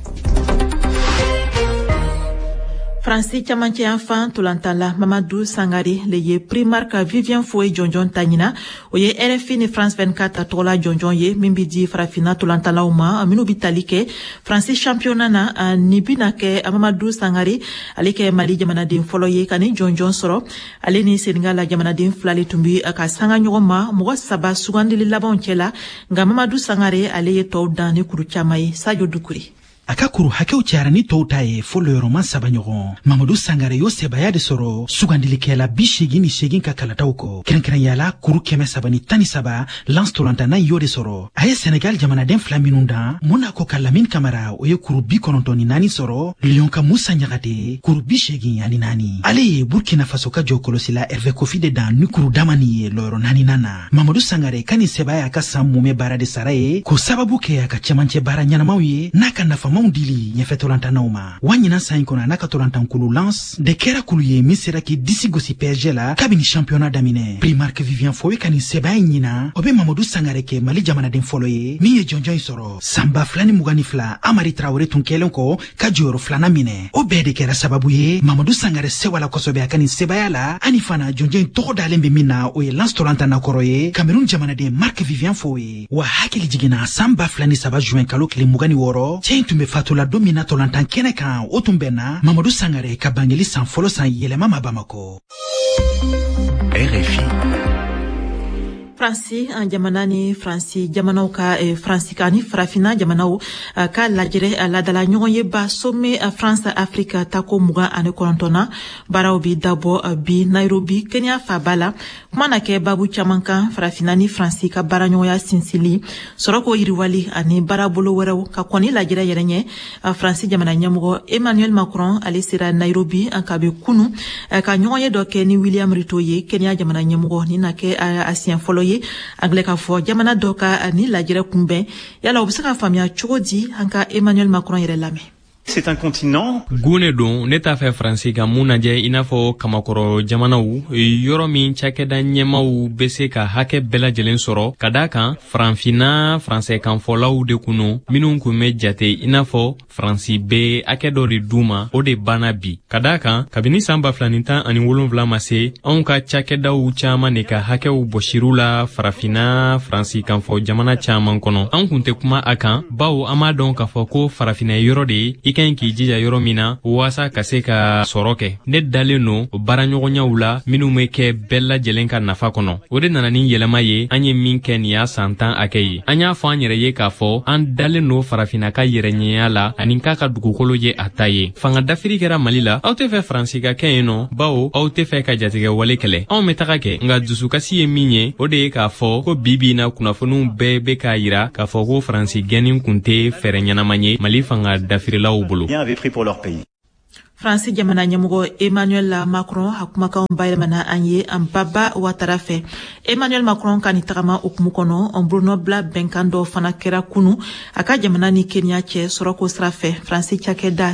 Fransi camancɛ yan fan tolantan la Mamadou Sangare le ye prix Marc Vivian Foe jɔnjɔn ta ɲina o ye RFI ni France 24 tɔgɔla jɔnjɔn ye min bi di farafina tolantanlaw ma minnu bi tali kɛ Fransi championnat na ni bina kɛ Mamadou Sangare ale kɛ Mali jamanaden fɔlɔ ye ka ni jɔnjɔn sɔrɔ ale ni Senegal la jamanaden fila le tun bi ka sanga ɲɔgɔn ma mɔgɔ 3 sugandili labanw cɛla nka Mamadou Sangare ale ye tɔw dan ni kuru caman ye Sadio Dukuri. A ka kuru hakɛw cayara ni tɔw ta ye fɔ lɔyɔrɔman 3 ɲɔgɔn. Mamadou Sangare y'o sebaya de sɔrɔ sugandilikɛla 88 ka kalataw kɔ. Kɛrɛnkɛrɛnyala kuru 313 lance tolantanna y'o de sɔrɔ. A ye Senegal jamanaden 2 minnu dan mun na ko ka Lamine Camara o ye kuru 94 sɔrɔ. Lion ka Musa Ɲagate kuru 84. Ale ye Burkina Faso ka jɔ kɔlɔsila Hervé Kofi de dan ni kuru damani ye lɔyɔrɔ 4 na. Mamadou Sangare ka nin sebaya ka san mumɛ baara de sara ye ko sababu kɛ a ka cɛmancɛ baara ɲɛnamaw ye n'a ka nafama dili ɲɛfɛ tolantanaw ma wa ɲina san kɔnɔ n'a ka tolantankulu lance de kɛra kulu ye min sera k'i disi gosi PSG la kabini championnat daminɛ. Prix Marc Vivian Foe ka nin sɛbɛya ɲina o be Mamadou Sangare kɛ Mali jamanaden fɔlɔ ye min ye jɔnjɔn in sɔrɔ san 2022 Amari Traoré tun kɛlen kɔ ka jɔyɔrɔ 2nan minɛ. O bɛɛ de kɛra sababu ye Mamadou Sangare sewala kosɛbɛ a ka nin sɛbɛya la ani fana jɔnjɔn in tɔgɔ dalen be min na o ye lance tolantanna kɔrɔ ye Cameroun jamanaden Marc Vivian Foe wa hakili jiginna san 2023 juin kalo tile 26 cɛ in tun be fatula don min na tolantan kɛnɛ kan o tun bɛnna Mamadou Sangare ka bangeli san fɔlɔ san yɛlɛma ma Bamako. RFI Fransi jamana ni Fransi jamanaw ka Fransi ka ni farafina jamanaw ka lajɛrɛ ladala ɲɔgɔn ye ba sommet France Afrique tako 29 na baaraw bi dabɔ bi Nairobi Kenya faba la kuma na kɛ babu caman kan farafina ni Fransi ka baaraɲɔgɔnya sinsili sɔrɔko yiriwali ani baarabolo wɛrɛw ka kɔni lajɛrɛ yɛrɛ ɲɛ Fransi jamana ɲɛmɔgɔ Emmanuel Macron ale sera Nairobi ka be kunu ka ɲɔgɔn ye dɔ kɛ ni William Ruto ye Kenya jamana ɲɛmɔgɔ ni na kɛ a siɲɛ fɔlɔ ye anglais ka fɔ jamana dɔ ka ni lajɛrɛ kunbɛn yala o bɛ se ka faamuya cogo di an ka Emmanuel Macron yɛrɛ lamɛn. C'est un continent. Gune don ne t'a fɛ Faransi ka mun lajɛ i n'a fɔ kamakɔrɔ jamanaw yɔrɔ min cakɛda ɲɛmaw bɛ se ka hakɛ bɛɛ lajɛlen sɔrɔ ka d'a kan faranfina faransɛ kanfɔlaw de kunu minnu kun bɛ jate i n'a fɔ Faransi bɛ hakɛ dɔ de d'u ma o de banna bi ka d'a kan kabini san 2017 ma se anw ka cakɛdaw caman de ka hakɛw bɔsir'u la farafina Faransi kanfɔ jamana caman kɔnɔ an kun tɛ kuma a kan bawo an m'a dɔn k'a fɔ ko farafina yɔrɔ de ye ka ɲi k'i jija yɔrɔ min na waasa ka se ka sɔrɔ kɛ. Ne dalen no baaraɲɔgɔnyaw la minnu be kɛ bɛɛ lajɛlen ka nafa kɔnɔ. O de nana ni yɛlɛma ye an ye min kɛ nin y'a san 10 hakɛ ye. An y'a fɔ an yɛrɛ ye k'a fɔ an dalen no farafina ka yɛrɛɲɛya la ani k'a ka dugukolo ye a ta ye. Fanga dafiri kɛra Mali la, aw tɛ fɛ Faransi ka kɛ yen nɔ, bawo aw tɛ fɛ ka jatigɛ wale kɛlɛ. Anw bɛ taga kɛ, nka dusukasi ye min ye, o de ye k'a fɔ ko bibi na kunnafoniw bɛɛ bɛ k'a yira k'a fɔ ko Faransi gɛnni kun tɛ fɛɛrɛ ɲɛnama ye Mali fanga dafirilaw bolo. Fransi jamana ɲɛmɔgɔ Emmanuel Macron hakumakanw bayɛlɛmana an ye an baba Ouattara fɛ. Emmanuel Macron ka ni tagama okumu kɔnɔ on Bruno Bla bɛnkan dɔ fana kɛra kunu a ka jamana ni Kenya cɛ sɔrɔko sira fɛ. Fransi cakɛda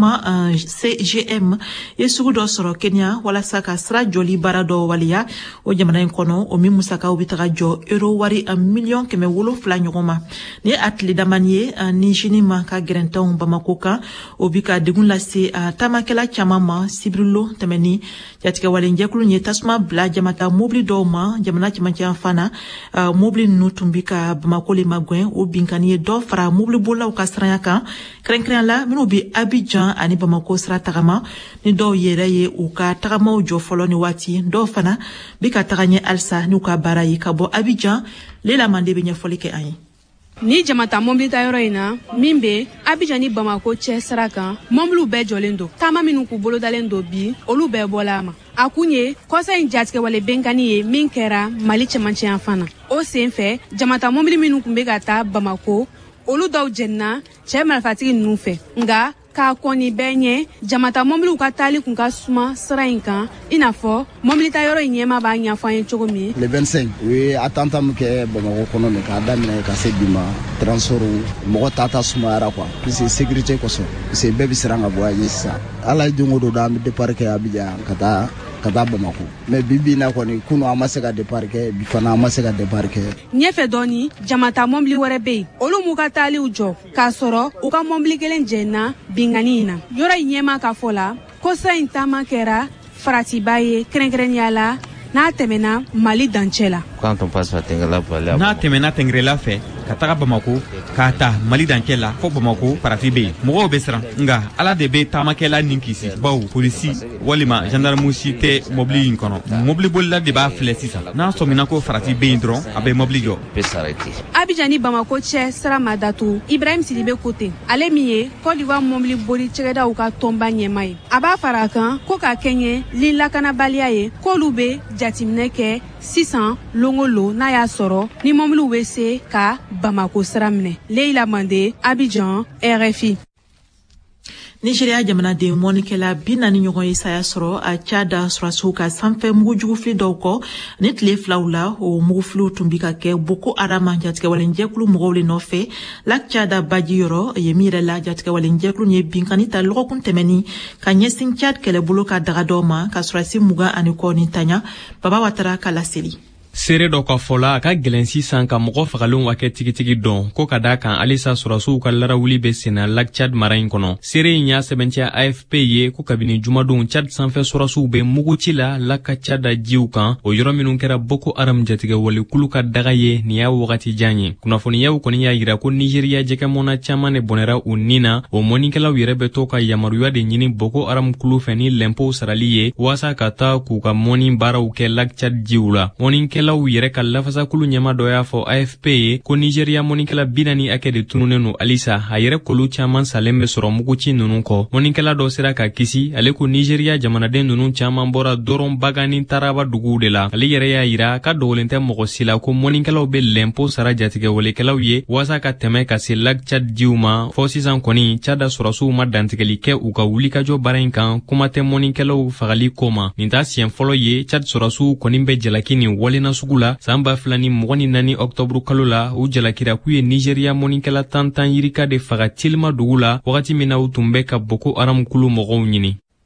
CGM ye sugu dɔ sɔrɔ Kenya walasa ka sira jɔli baara dɔ waliya o jamana in kɔnɔ o min musakaw bi taga jɔ euro wari $700,000 ɲɔgɔn ma. Ni a tile damani ye ni jini ma ka gɛrɛntɛnw Bamako kan o bi ka degun lase tamakɛla caman ma Sibrilo tɛmɛni jatigɛwalen jɛkulu ye tasuma bila jamata mobili dɔw ma jamana cɛmancɛ fana mobili ninnu tun bi ka Bamako le magwɛn o binkani ye dɔ fara mobili bolaw ka siranya kan kɛrɛnkɛrɛnya la minnu bi Abidjan ani Bamako sira tagama ni dɔw yɛrɛ ye u ka tagamaw jɔ fɔlɔ ni waati dɔw fana bi ka taga ɲɛ alisa n'u ka baara ye ka bɔ Abidjan Lela Mande be ɲɛfɔli kɛ an ye. Ni jamata mobili ta yɔrɔ in na min be Abidjan ni Bamako cɛ sira kan mobiliw bɛɛ jɔlen don taama minnu k'u bolodalen don bi olu bɛɛ bɔla a ma a kun ye kɔsa in jatigɛwale benkani ye min kɛra Mali cɛmancɛ fana o sen fɛ jamata mobili minnu kun be ka taa Bamako olu dɔw jɛnina cɛ marifatigi ninnu fɛ nga k'a kɔni bɛɛ ɲɛ jamata mobiliw ka taali kun ka suma sira in kan i n'a fɔ mobili ta yɔrɔ in ɲɛma b'a ɲɛfɔ an ye cogo min. Le 25 u ye attentat min kɛ Bamako kɔnɔ nin k'a daminɛ ka se bi ma transport mɔgɔ tata sumayara quoi puisque sécurité kosɔn puisque bɛɛ bi siran ka bɔ a ye sisan ala ye don o don an bɛ départ kɛ Abidjan ka taa Bamako mais bibi na kɔni kunu an ma se ka départ kɛ bi fana an ma se ka départ kɛ. Ɲɛfɛ dɔɔni jamata mobili wɛrɛ bɛ yen olu m'u ka taaliw jɔ k'a sɔrɔ u ka mobili kelen jɛnna bingani in na yɔrɔ in ɲɛma ka fɔ la kosa in taama kɛra faratiba ye kɛrɛnkɛrɛnnenya la n'a tɛmɛna Mali dancɛ la. N'a tɛmɛna Tɛngɛrɛla fɛ ka taga Bamako k'a ta Mali dancɛ la fo Bamako farati bɛ yen mɔgɔw bɛ siran nka ala de bɛ taamakɛla nin kisi bawo polisi walima gendarmerie si tɛ mobili in kɔnɔ mobili bolila de b'a filɛ sisan n'a sɔmina ko farati bɛ yen dɔrɔn a bɛ mobili jɔ. Abidjan ni Bamako cɛ sira ma datugu Ibrahim Sidibe ko ten ale min ye Côte d'Ivoire mobili boli cɛkɛdaw ka tɔnba ɲɛma ye a b'a fara a kan ko ka kɛɲɛ ni lakanabaliya ye k'olu bɛ jateminɛ kɛ sisan longolo n'a y'a sɔrɔ ni mobiliw bɛ se ka Bamako sira minɛ. Leila Mande, Abidjan, RFI. Nigeria jamanaden mɔnikɛla 40 ɲɔgɔn ye saya sɔrɔ a Tchada surasiw ka sanfɛ mugujugufili dɔw kɔ ni tile filaw la o mugufiliw tun bi ka kɛ Boko Haram jatigɛwalen jɛkulu mɔgɔw le nɔfɛ Lac Tchad baji yɔrɔ ye min yɛrɛ la jatigɛwalen jɛkulu ye binkani ta lɔgɔkun tɛmɛni ka ɲɛsin Tchad kɛlɛbolo ka daga dɔw ma ka surasi 20 ani kɔ ni tanya Baba Ouattara ka laseli. Seere dɔ ka fɔla a ka gɛlɛn sisan ka mɔgɔ fagalenw ka kɛ tigitigi dɔn ko ka daa kan alisa surasiw ka larawuli bɛ senna Lac Tchad mara in kɔnɔ. Seere in y'a sɛbɛntiya AFP ye ko kabini jumadon Tchad sanfɛ surasiw bɛ muguci la Lac Tchad jiw kan o yɔrɔ minnu kɛra Boko Haram jatigɛwale kulu ka daga ye nin y'a wagati jan ye. Kunnafoniyaw kɔni y'a yira ko Nigeria jɛkɛmɔna caman de bɔnɛra u nin na o mɔnikɛlaw yɛrɛ bɛ to ka yamaruya de ɲini Boko Haram kulu fɛ ni lɛnpow sarali ye waasa ka taa k'u ka mɔni baaraw kɛ Lac Tchad jiw la. Mɔnikɛlaw yɛrɛ ka lafasakulu ɲɛma dɔ y'a fɔ AFP ye ko Nigeria mɔnikɛla 40 hakɛ de tununen no alisa a yɛrɛ kolu caman salen bɛ sɔrɔ muguci ninnu kɔ. Mɔnikɛla dɔ sera ka kisi ale ko Nigeria jamanaden ninnu caman bɔra dɔrɔn baga ni taraba duguw de la. Ale yɛrɛ y'a yira ka dogolen tɛ mɔgɔ si la ko mɔnikɛlaw bɛ lɛnpo sara jatigɛwalekɛlaw ye waasa ka tɛmɛ ka se Lac Tchad jiw ma fɔ sisan kɔni Tchada surasiw ma dantigɛli kɛ u ka wulikajɔ baara in kan kuma tɛ mɔnikɛlaw fagali ko ma. Nin t'a siɲɛ fɔlɔ ye Tchad surasiw kɔni bɛ jalaki nin walena sugu la san 2024 Octobre kalo la u jalakira k'u ye Nigeria mɔnikɛla 10 yirika de faga Tilma dugu la wagati min na u tun bɛ ka Boko Haram kulu mɔgɔw ɲini.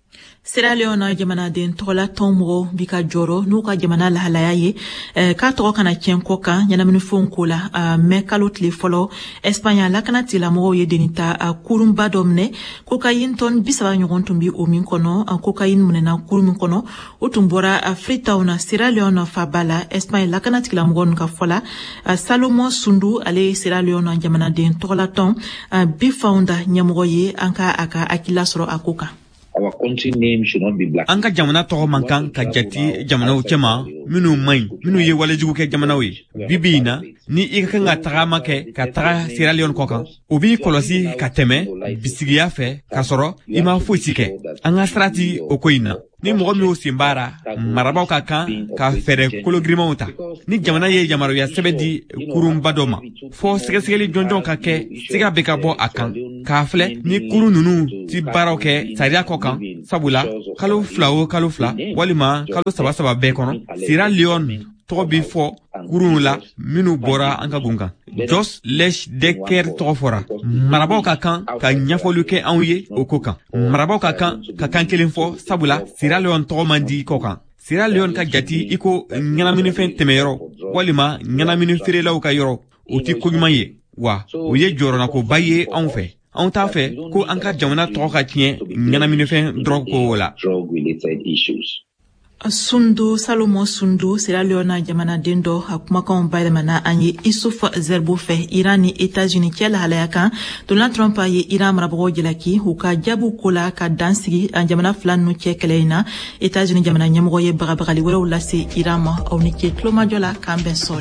Sierra Leone jamanaden tola tomro bika joro nuka jamana lahalaya ye ka togo kana chenko kan yanamini fonko la me kalotli folo Espanya la kana tila mo ye denita kurumba domne cocaine ton bisaba nyogon tumbi o min kono cocaine munena kurumin kono utumbora Freetown Sierra Leone fabala Espanya la kana tila mo ka fola Salomo Sundu ale Sierra Leone jamanaden tola ton bi founder nyamogo ye anka aka akila soro akoka. Our country name should not be black. Anka jamana togo mankan ka jati jamana uchema minu main minu ye wale jugu ke jamana we bibina ni ika nga tagama ke ka taga Sierra Leone kokan ubi kolosi ka teme bisigiya fe ka soro ima fuisi ke anga strati okoina ni mogo mi o simbara marabaw ka kan ka fere kologrima uta ni jamana ye jamaro ya sebedi kurumba doma fo segesegeli jonjon ka ke siga beka bo akan ka fle ni kuru nunu ti baraw ke saria kokan sabula kalo fla walima kalo saba be kono Sierra Leone to bi fo kurun la minu bora anka gunga jos lech deker to fora marabaw ka kan ka nyafolu ke anye o kokan marabaw ka kan kelin fo sabula Sierra Leone to mandi kokan Sierra Leone ka jati iko nyana mini fen temero walima nyana mini firelaw ka yoro uti kujumaye wa o ye joro na ko baye anfe on ta fait ko anka jamana to ka tien nyana mini fen drug ko la drug related issues. Sundu Salomo Sundu Sierra Leone jamana dendo hakuma kan baydamana anye Issouf Zerbo fe Irani États-Unis kela halaya Donald Trump ye Iran marabgo jelaki huka jabu kola ka dansigi jamana flanu keleina États-Unis jamana nyamgo ye bagabagali wala lase Iran ma awnike kloma jola kambenson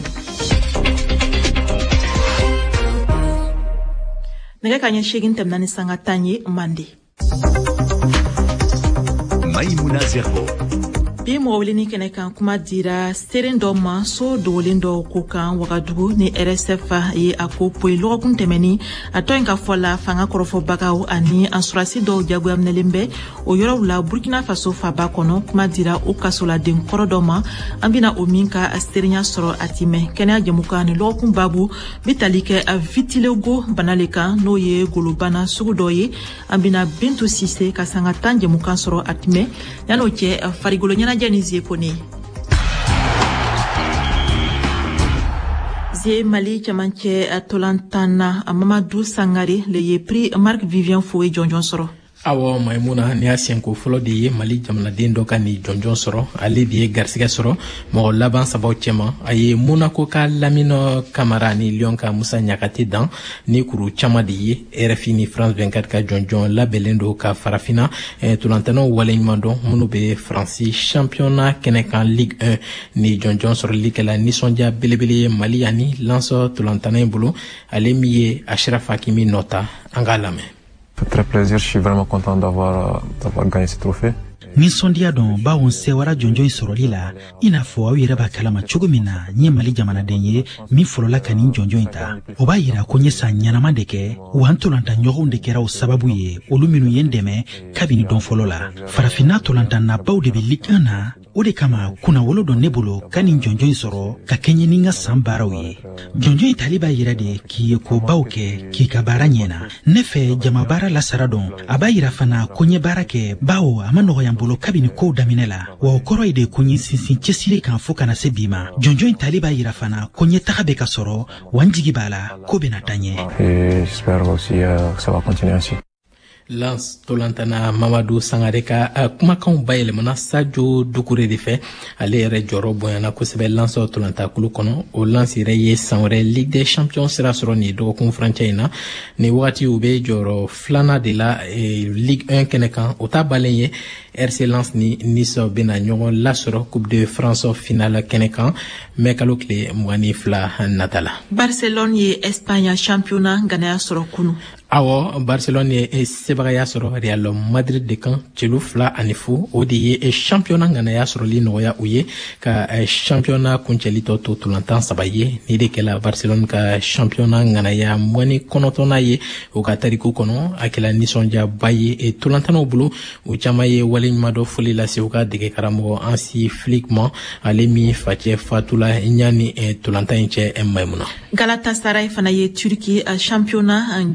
nega kanya shegin temnani sanga tanye mandi Maimouna Zerbo bi mowlini kene kan kuma dira serendo ma so dolindo ko kan wagadugu ni RSF ye akopo lo kun temeni atoin ka fola fanga korofo bagaw ani ansurasi do jagu amnelembe o yoro la Burkina Faso fa ba kono kuma dira o kasola den korodoma ambina o minka asterinya soro atime kene ajemuka ni lo kun babu bitalike a vitilego banaleka no ye golubana sugudoye ambina Bintu Sise kasanga tanje mukan soro atime yano che farigolo nyana Janizie Poni. Zie Mali chamanche Tolantana Mamadou Sangare le ye prix Marc Vivien Foué Jonjon Soro. Awo Maimouna ni asienko folo de ye Mali jamana den doka ni jonjon soro ale de ye garsiga soro mo laban sabaw chema aye Monaco ka lamino Camara ni Lyon ka Musa Nyakate dan ni kuru chama de ye RFI ni France 24 ka jonjon la belendo ka farafina tulantano walenymando munu be France championnat kenekan Ligue 1 ni jonjon soro likela ni sonja belebele Mali ani lanso tulantana bulu ale miye Ashraf Hakimi nota angalame. Ça fait très plaisir, je suis vraiment content d'avoir gagné ce trophée. Nisondia don bawon sewara jonjon soroli la ina fo awi reba kalama chugumina nye Mali jamana denye mi folola kanin jonjon ta oba yira ko nyesa nyana mandeke wantolanta nyogonde kera o sababu ye oluminu yendeme kabini don folola farafina tolanta na bawde be likana ode kama kuna wolo don nebulo kanin jonjon soro ka kenye ninga sambara ye jonjon taliba yira de ki ko bawke ki ka baranyena nefe jama bara la saradon aba yira fana konye barake bawo amano yambolo kabini ko daminela wa okoro ide konye sinsin chesire kan foka na sebima jonjon taliba yira fana konye takabe ka soro wanjigi bala ko benatanye Et j'espère aussi que ça va continuer ainsi. Lance tolantana Mamadou Sangare ka kumakan bayelemana Sadio Doucouré de fe ale yɛrɛ jɔrɔ bonyana kosɛbɛ Lance tolanta kulu kɔnɔ o Lance yɛrɛ ye san wɛrɛ Ligue des Champions sera sɔrɔ ni dɔgɔkun furancɛ in na ni wagati u be jɔrɔ filana de la Ligue 1 kɛnɛ kan o ta balen ye RC Lens ni Nice bena ɲɔgɔn lasɔrɔ Coupe de France finale kɛnɛ kan mɛ kalo tile 22 natala. Barcelone ye Espagne championnat ganaya sɔrɔ kunu. Awo Barcelone ye sebagaya sɔrɔ Real Madrid de kan celu 2 ani 0 o de ye championnat ganaya sɔrɔli nɔgɔya u ye ka championnat kuncɛli tɔ to tolantan 3 ye ni de kɛla Barcelone ka championnat ganaya 29 ye o ka tariku kɔnɔ a kɛla nisɔndiyaba ye tolantanaw bolo o caman ye waleɲuman dɔ foli lase u ka dege karamɔgɔ Hansi Flick ma ale min facɛ fatula ɲani tolantan in cɛ Maimuna. Galatasaray fana ye Turki championnat jɔnjɔn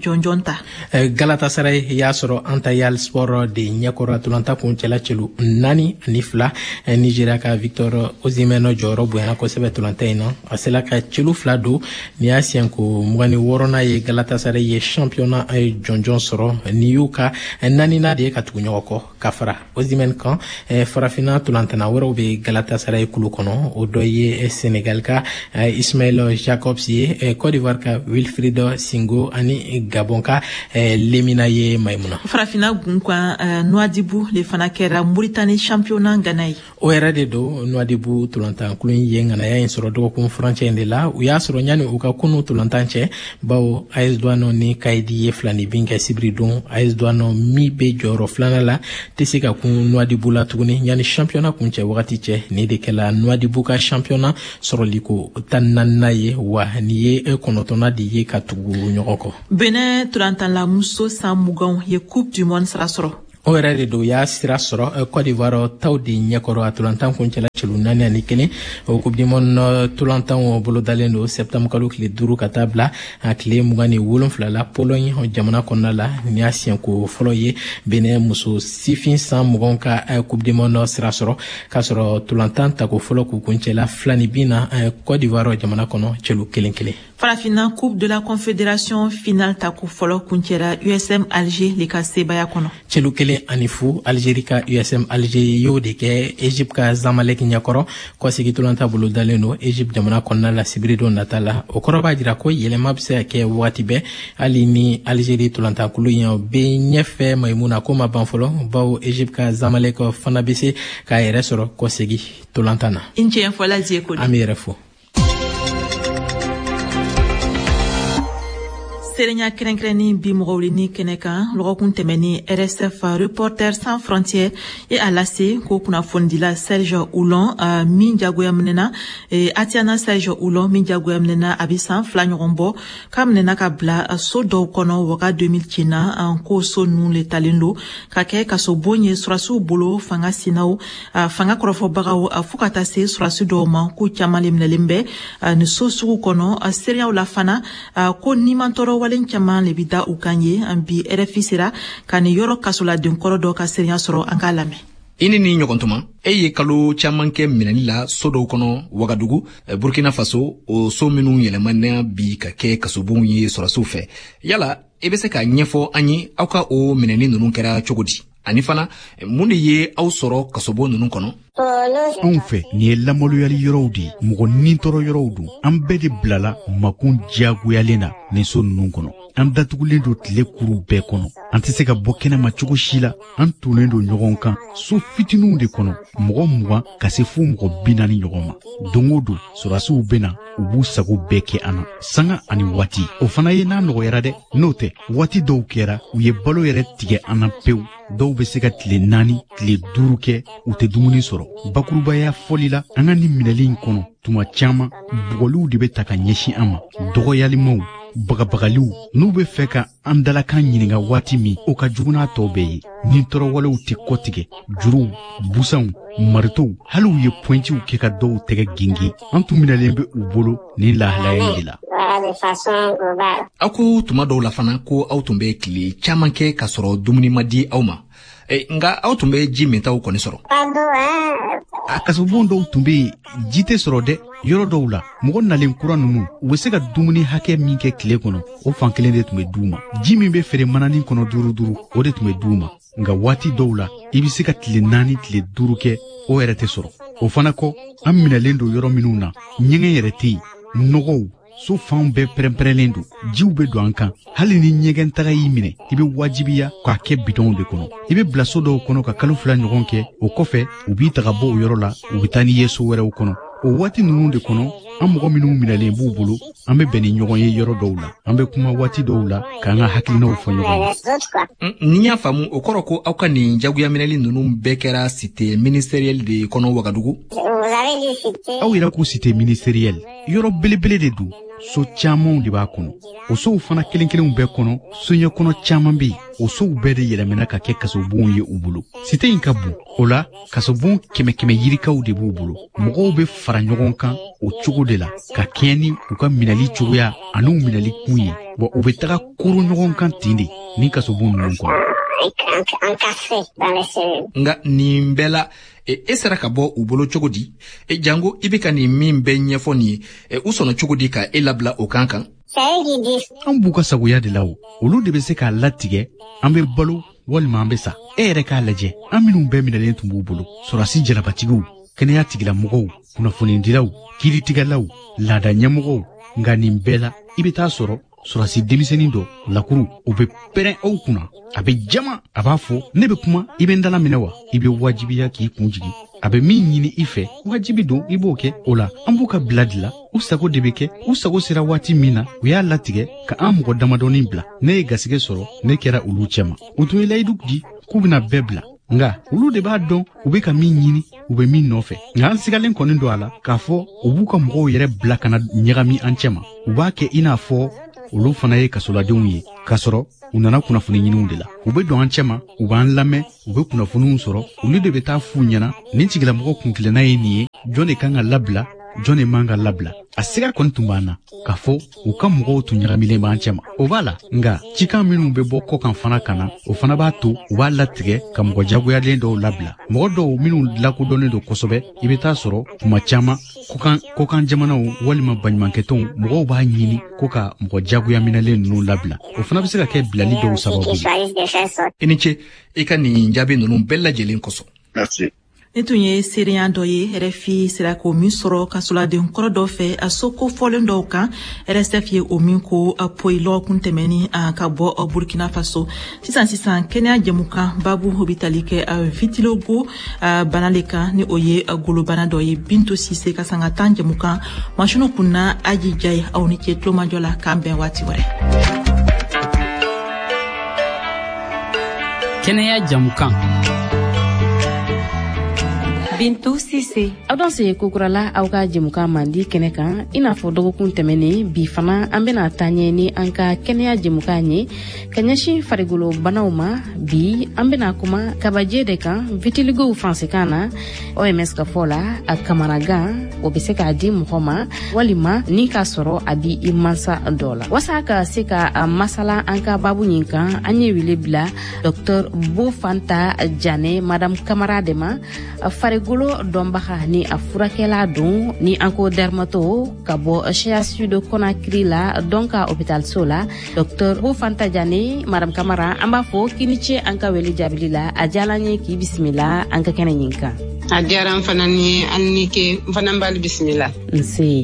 Fanta. Galatasaray y'a sɔrɔ Antayal Sport de ɲɛkɔrɔ tulanta kun cɛla cɛlu 4 ani 2 Nigeria ka Victor Osimhen jɔyɔrɔ bonyana kosɛbɛ tulanta in na a sela ka cɛlu 2 don ni y'a siɲɛ ko 26nan ye Galatasaray ye championnat jɔnjɔn sɔrɔ ni y'u ka 4nan de ye ka tugu ɲɔgɔn kɔ ka fara Osimhen kan farafina tulantana wɛrɛw bɛ Galatasaray kulu kɔnɔ o dɔ ye Senegal ka Ismail Jacobs ye Côte d'Ivoire ka Wilfried Singo ani Gabon ka Lemina ye Maimuna. Farafina gunkwa Nouadhibou le fana kɛra Mauritanie championnat Ghana ye. O yɛrɛ de don Nouadhibou tulantan kulun ye ŋanaya in sɔrɔ dɔgɔkun furancɛ in de la u y'a sɔrɔ ɲani u ka kunu tulantan cɛ bawo AS Douanes ni Kayidi ye filani bin kɛ sibiri don AS Douanes min bɛ jɔyɔrɔ filanan la tɛ se ka kun Nouadhibou la tuguni ɲani championnat kun cɛ wagati cɛ ni de kɛla Nouadhibou ka championnat sɔrɔliko 14nan ye wa ni ye 9nan de ye ka tugu ɲɔgɔn kɔ. Benin tulantan la muso san muganw ye coupe du monde sira sɔrɔ. O yɛrɛ de don y'a sira sɔrɔ Côte d'Ivoire taw de ɲɛkɔrɔ a tulantan kun cɛla cɛlu 4 ani 1 o coupe du monde tulantan bolodalen don septembre kalo tile 5 ka taa bila a tile 27 la Pologne jamana kɔnɔna la ni y'a siɲɛko fɔlɔ ye Benin muso sifin san 20 ka coupe du monde sira sɔrɔ k'a sɔrɔ tulantan tako fɔlɔ k'u kun cɛla 2 na Côte d'Ivoire jamana kɔnɔ cɛlu 1-1. Farafina coupe de la confédération finale tako fɔlɔ kun cɛra USM Alger le ka sebaya kɔnɔ. Cɛlu 1 ani 0 Algérie ka USM Alger y'o de kɛ Egypte ka Zamalek ɲɛkɔrɔ kɔsegi tulanta bolo dalen don Egypte jamana kɔnɔna la sibiri don nata la o kɔrɔ b'a jira ko yɛlɛma bɛ se ka kɛ wagati bɛɛ hali ni Algérie tulantakulu in o bɛ ɲɛfɛ Maimuna ko ma ban fɔlɔ bawo Egypte ka Zamalek fana bɛ se k'a yɛrɛ sɔrɔ kɔsegi tulantan na. I cɛ fɔla je ko an bɛ yɛrɛ fo. Serenya kɛrɛnkɛrɛnni bi mɔgɔw ni kɛnɛ kan lɔgɔkun tɛmɛni RSF Reporters sans frontières ye a lase ko kunnafondila Serge Oulon min jagoya minɛna Atiana Serge Oulon min jagoya minɛna a bɛ san 2 ɲɔgɔn bɔ k'a minɛna ka bila so dɔw kɔnɔ waga 2000 na ko so ninnu le talen don ka kɛ kasobon ye surasiw bolo fanga sinaw fanga kɔrɔfɔbagaw fo ka taa se surasi dɔw ma ko caman le minɛlen bɛ ni so sugu kɔnɔ seereyaw la fana ko nimantɔrɔ walen caman le bi da u kan ye an bi RFI sera ka ni yɔrɔ kasoladen kɔrɔ dɔ ka seereya sɔrɔ an k'a lamɛn. I ni ɲɔgɔn tuma ye kalo caman kɛ minɛli la so dɔw kɔnɔ Wagadugu Burkina Faso o so minnu yɛlɛmana bi ka kɛ kasobonw ye sɔrɔsiw fɛ yala i bɛ se ka ɲɛfɔ an ye aw ka o minɛni ninnu kɛra cogo di ani fana mun de ye aw sɔrɔ kasobo ninnu kɔnɔ. Anw fɛ nin ye lamaloyali yɔrɔw de mɔgɔ nintɔrɔ yɔrɔw don an bɛɛ de bilala makun diyagoyalen na nin so ninnu kɔnɔ an datugulen don tile kuru bɛɛ kɔnɔ an tɛ se ka bɔ kɛnɛma cogo si la an tonnen don ɲɔgɔn kan so fitininw de kɔnɔ mɔgɔ 20 ka se fo mɔgɔ 40 ɲɔgɔn ma don o don sɔrɔsiw bɛna u b'u sago bɛɛ kɛ an na sanga ani waati o fana ye n'a nɔgɔyara dɛ n'o tɛ waati dɔw kɛra u ye balo yɛrɛ tigɛ an na pewu dɔw bɛ se ka tile 4 tile 5 kɛ u tɛ dumuni sɔrɔ bakurubaya fɔli la an ka nin minɛli in kɔnɔ tuma caman bugɔliw de bɛ ta ka ɲɛsin an ma dɔgɔyalimaw bagabagaliw n'u bɛ fɛ ka an dalakan ɲininka waati min o ka jugu n'a tɔw bɛɛ ye ni tɔɔrɔwalew tɛ kɔtigɛ juruw busanw maritow hali u ye pɔntiw kɛ ka dɔw tɛgɛ genge an tun minɛlen bɛ u bolo ni lahalaya in de la. Aw ko tuma dɔw la fana ko aw tun bɛ tile caman kɛ ka sɔrɔ dumuni ma di aw ma nka aw tun bɛ ji min taw kɔni sɔrɔ. A kasobon dɔw tun bɛ yen ji tɛ sɔrɔ dɛ yɔrɔ dɔw la mɔgɔ nalen kura ninnu u bɛ se ka dumuni hakɛ min kɛ tile kɔnɔ o fan kelen de tun bɛ d'u ma ji min bɛ feere mananin kɔnɔ duuru o de tun bɛ d'u ma nka waati dɔw la i bɛ se ka tile 4 tile 5 kɛ o yɛrɛ tɛ sɔrɔ o fana kɔ an minɛlen don yɔrɔ minnu na ɲɛgɛn yɛrɛ tɛ yen nɔgɔw so fanw bɛɛ pɛrɛnpɛrɛnlen don jiw bɛ don an kan hali ni ɲɛgɛn taga y'i minɛ i bɛ wajibiya k'a kɛ bidɔnw de kɔnɔ i bɛ bila so dɔw kɔnɔ ka kalo 2 ɲɔgɔn kɛ o kɔfɛ u b'i taga bɔ o yɔrɔ la u bɛ taa n'i ye so wɛrɛw kɔnɔ o waati ninnu de kɔnɔ an mɔgɔ minnu minɛlen b'u bolo an bɛ bɛn ni ɲɔgɔn ye yɔrɔ dɔw la an bɛ kuma waati dɔw la k'an ka hakilinaw fɔ ɲɔgɔn ye. Ni y'a faamu o kɔrɔ ko aw ka nin jagoya minɛli ninnu bɛɛ kɛra cité ministérielle de kɔnɔ Wagadugu. Aw yɛrɛ ko cité ministérielle yɔrɔ belebele de don so camanw de b'a kɔnɔ o sow fana kelen kelenw bɛɛ kɔnɔ soɲɛ kɔnɔ caman bɛ yen o sow bɛɛ de yɛlɛmɛna ka kɛ kasobonw ye u bolo cité in ka bon o la kasobon 100 yirikaw de b'u bolo mɔgɔw bɛ fara ɲɔgɔn kan o cogo de la ka kɛɲɛ ni u ka minɛli cogoya ani u minɛli kun ye wa u bɛ taga kuru ɲɔgɔn kan ten de ni kasobon ninnu kɔnɔ. Nga nin bɛɛ la e sera ka bɔ u bolo cogo di? Jango i bɛ ka nin min bɛɛ ɲɛfɔ nin ye u sɔnna cogo di ka e labila o kan kan? An b'u ka sagoya de la o. Olu de bɛ se k'a latigɛ an bɛ balo walima an bɛ sa. E yɛrɛ k'a lajɛ an minnu bɛɛ minɛlen tun b'u bolo. Sɔrɔdasi jalabatigiw, kɛnɛya tigilamɔgɔw, kunnafonidilaw, kiiritigɛlaw, laada ɲɛmɔgɔw. Nka nin bɛɛ la i bɛ taa sɔrɔ sɔrɔdasi denmisɛnnin dɔ lakuru o bɛ pɛrɛn aw kunna. A bɛ jama a b'a fɔ ne bɛ kuma i bɛ n dala minɛ wa? I bɛ wajibiya k'i kun jigi. A bɛ min ɲini i fɛ wajibi don i b'o kɛ. O la an b'u ka bila de la u sago de bɛ kɛ. U sago sera waati min na u y'a latigɛ ka an mɔgɔ damadɔnin bila. Ne ye gasigɛ sɔrɔ ne kɛra olu cɛma. U tun ye layidu di k'u bɛna bɛɛ bila. Nga olu de b'a dɔn u bɛ ka min ɲini u bɛ min nɔfɛ. Nka an sigalen kɔni don a la k'a fɔ u b'u ka mɔgɔw yɛrɛ bila ka na ɲagami an cɛma. U b'a kɛ i n'a fɔ olu fana ye kasoladenw ye k'a sɔrɔ u nana kunnafoni ɲiniw de la. U bɛ don an cɛma u b'an lamɛn u bɛ kunnafoniw sɔrɔ olu de bɛ taa f'u ɲɛna nin tigilamɔgɔ kuntilenna ye nin ye jɔn de kan ka labila jɔn de man ka labila. A siga kɔni tun b'an na k'a fɔ u ka mɔgɔw tun ɲagamilen b'an cɛma. O b'a la nga cikan minnu bɛ bɔ kɔkan fana ka na o fana b'a to u b'a latigɛ ka mɔgɔ jagoyalen dɔw labila. Mɔgɔ dɔw minnu lakodɔnnen don kosɛbɛ i bɛ taa sɔrɔ kuma caman kokan jamanaw walima baɲumankɛtɔnw mɔgɔw b'a ɲini ko ka mɔgɔ jagoya minɛlen ninnu labila. O fana bɛ se ka kɛ bilali dɔw sababu ye. I ni ce i ka nin jaabi ninnu bɛɛ lajɛlen kosɔn. Merci. Ne tun ye seereya dɔ ye RFI sera k'o min sɔrɔ kasoladen kɔrɔ dɔ fɛ a so kofɔlen dɔw kan RSF ye o min ko poyi lɔgɔkun tɛmɛni ka bɔ Burkina Faso. Sisan kɛnɛya jɛmukan babu o bɛ tali kɛ vitiligo bana le kan ni o ye golobana dɔ ye. Bintu Sise ka sanga tan jɛmukan masinu kunna Aji Jaye aw ni ce tulomajɔ la k'an bɛn waati wɛrɛ. Kɛnɛya jɛmukan Bintu Sise. Aw dan se kokurala aw ka jɛmukan mandi kɛnɛ kan i n'a fɔ dɔgɔkun tɛmɛnen bi fana an bɛna taa ɲɛ ni an ka kɛnɛya jɛmukan ye ka ɲɛsin farigolo banaw ma. Bi an bɛna kuma kabajɛ de kan vitiligo faransikan na. OMS ka fɔ la a kamanagan o bɛ se k'a di mɔgɔ ma walima ni k'a sɔrɔ a bi i mansa dɔ la. Wasa ka se ka masala an ka babu ɲin kan an ye wele bila Dr Bofanta Jane Madame Kamara de ma farigolo dɔnbaga ni a furakɛla don ni an ko dermato ka bɔ CHU de Conakry la donc ka hôpital so la. Dr Bofanta Jane Madame Kamara an b'a fɔ k'i ni ce an ka wele jaabili la a diyala n ye k'i bisimila an ka kɛnɛ ɲin kan. A diyara n fana ni an ni ke n fana b'ale bisimila. Nse.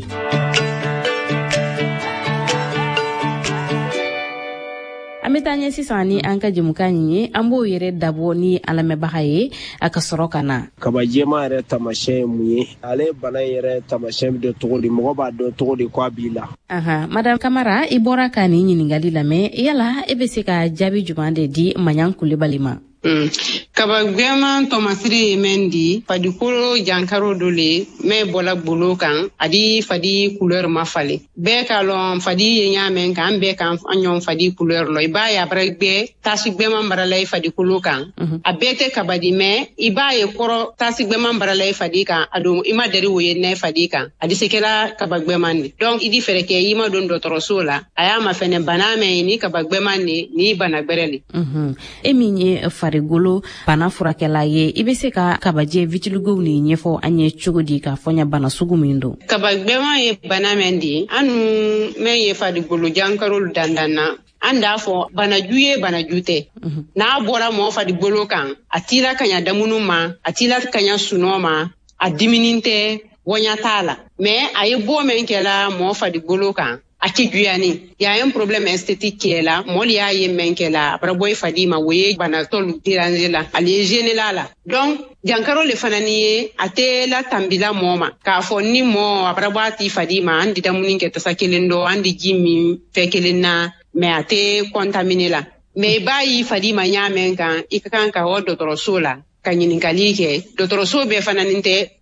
An bɛ taa ɲɛ sisan ni an ka jɛmukan ye an b'o yɛrɛ dabɔ ni an lamɛnbaga ye a ka sɔrɔ ka na. Kabajɛma yɛrɛ tamasiyɛn ye mun ye? Ale bana yɛrɛ tamasiyɛn bɛ dɔn cogo di? Mɔgɔ b'a dɔn cogo di k'a b'i la? Madame Kamara i bɔra ka nin ɲininkali lamɛn yala e bɛ se ka jaabi jumɛn de di Maɲan Kulibali ma? Kabagwema tomasiri ye men di fadikolo jankaro do le me bola bolo kan adi fadi couleur ma fale be ka lon fadi ye nyamen kan be kan anyon fadi couleur lo iba ya bragbe tasigbe man barala fadikolo kan abete kabadi me iba ye koro tasigbe man barala fadi kan ado ima dari wo ye ne fadi kan adi sekela kabagbe man ni donc idi fereke ima don dotoro sola aya ma fene baname ni kabagbe man ni bana bereli eminye farigolo bana furakɛla ye i bɛ se ka kabajɛ vitiligo ni ɲɛfɔ an ye cogo di k'a fɔ ɲa bana sugu min don? Kabagbɛma ye bana min di anu men ye farigolo jankarolu dandanna an d'a fɔ banaju ye banaju tɛ n'a bɔra mɔgɔ farigolo kan a tila kaɲa damunu ma a tila kaɲa sunɔ ma a diminin tɛ wɔɲa t'a la mais a ye bɔ min kɛla mɔgɔ farigolo kan a ti juyani ya un problème esthétique qui est là mol ya ye men ke la après boy fadi ma woye bana tolu déranger la ali gêner la donc jankaro le fanani ye ate la tambila moma ka fo ni mo après boati fadi ma andi damuni ke to sakelendo andi jimi fekelena mais ate contaminé la mais bayi fadi ma nyamen kan ikakan ka o dotoro sola ka ɲininkali kɛ dɔgɔtɔrɔso bɛɛ fana nin tɛ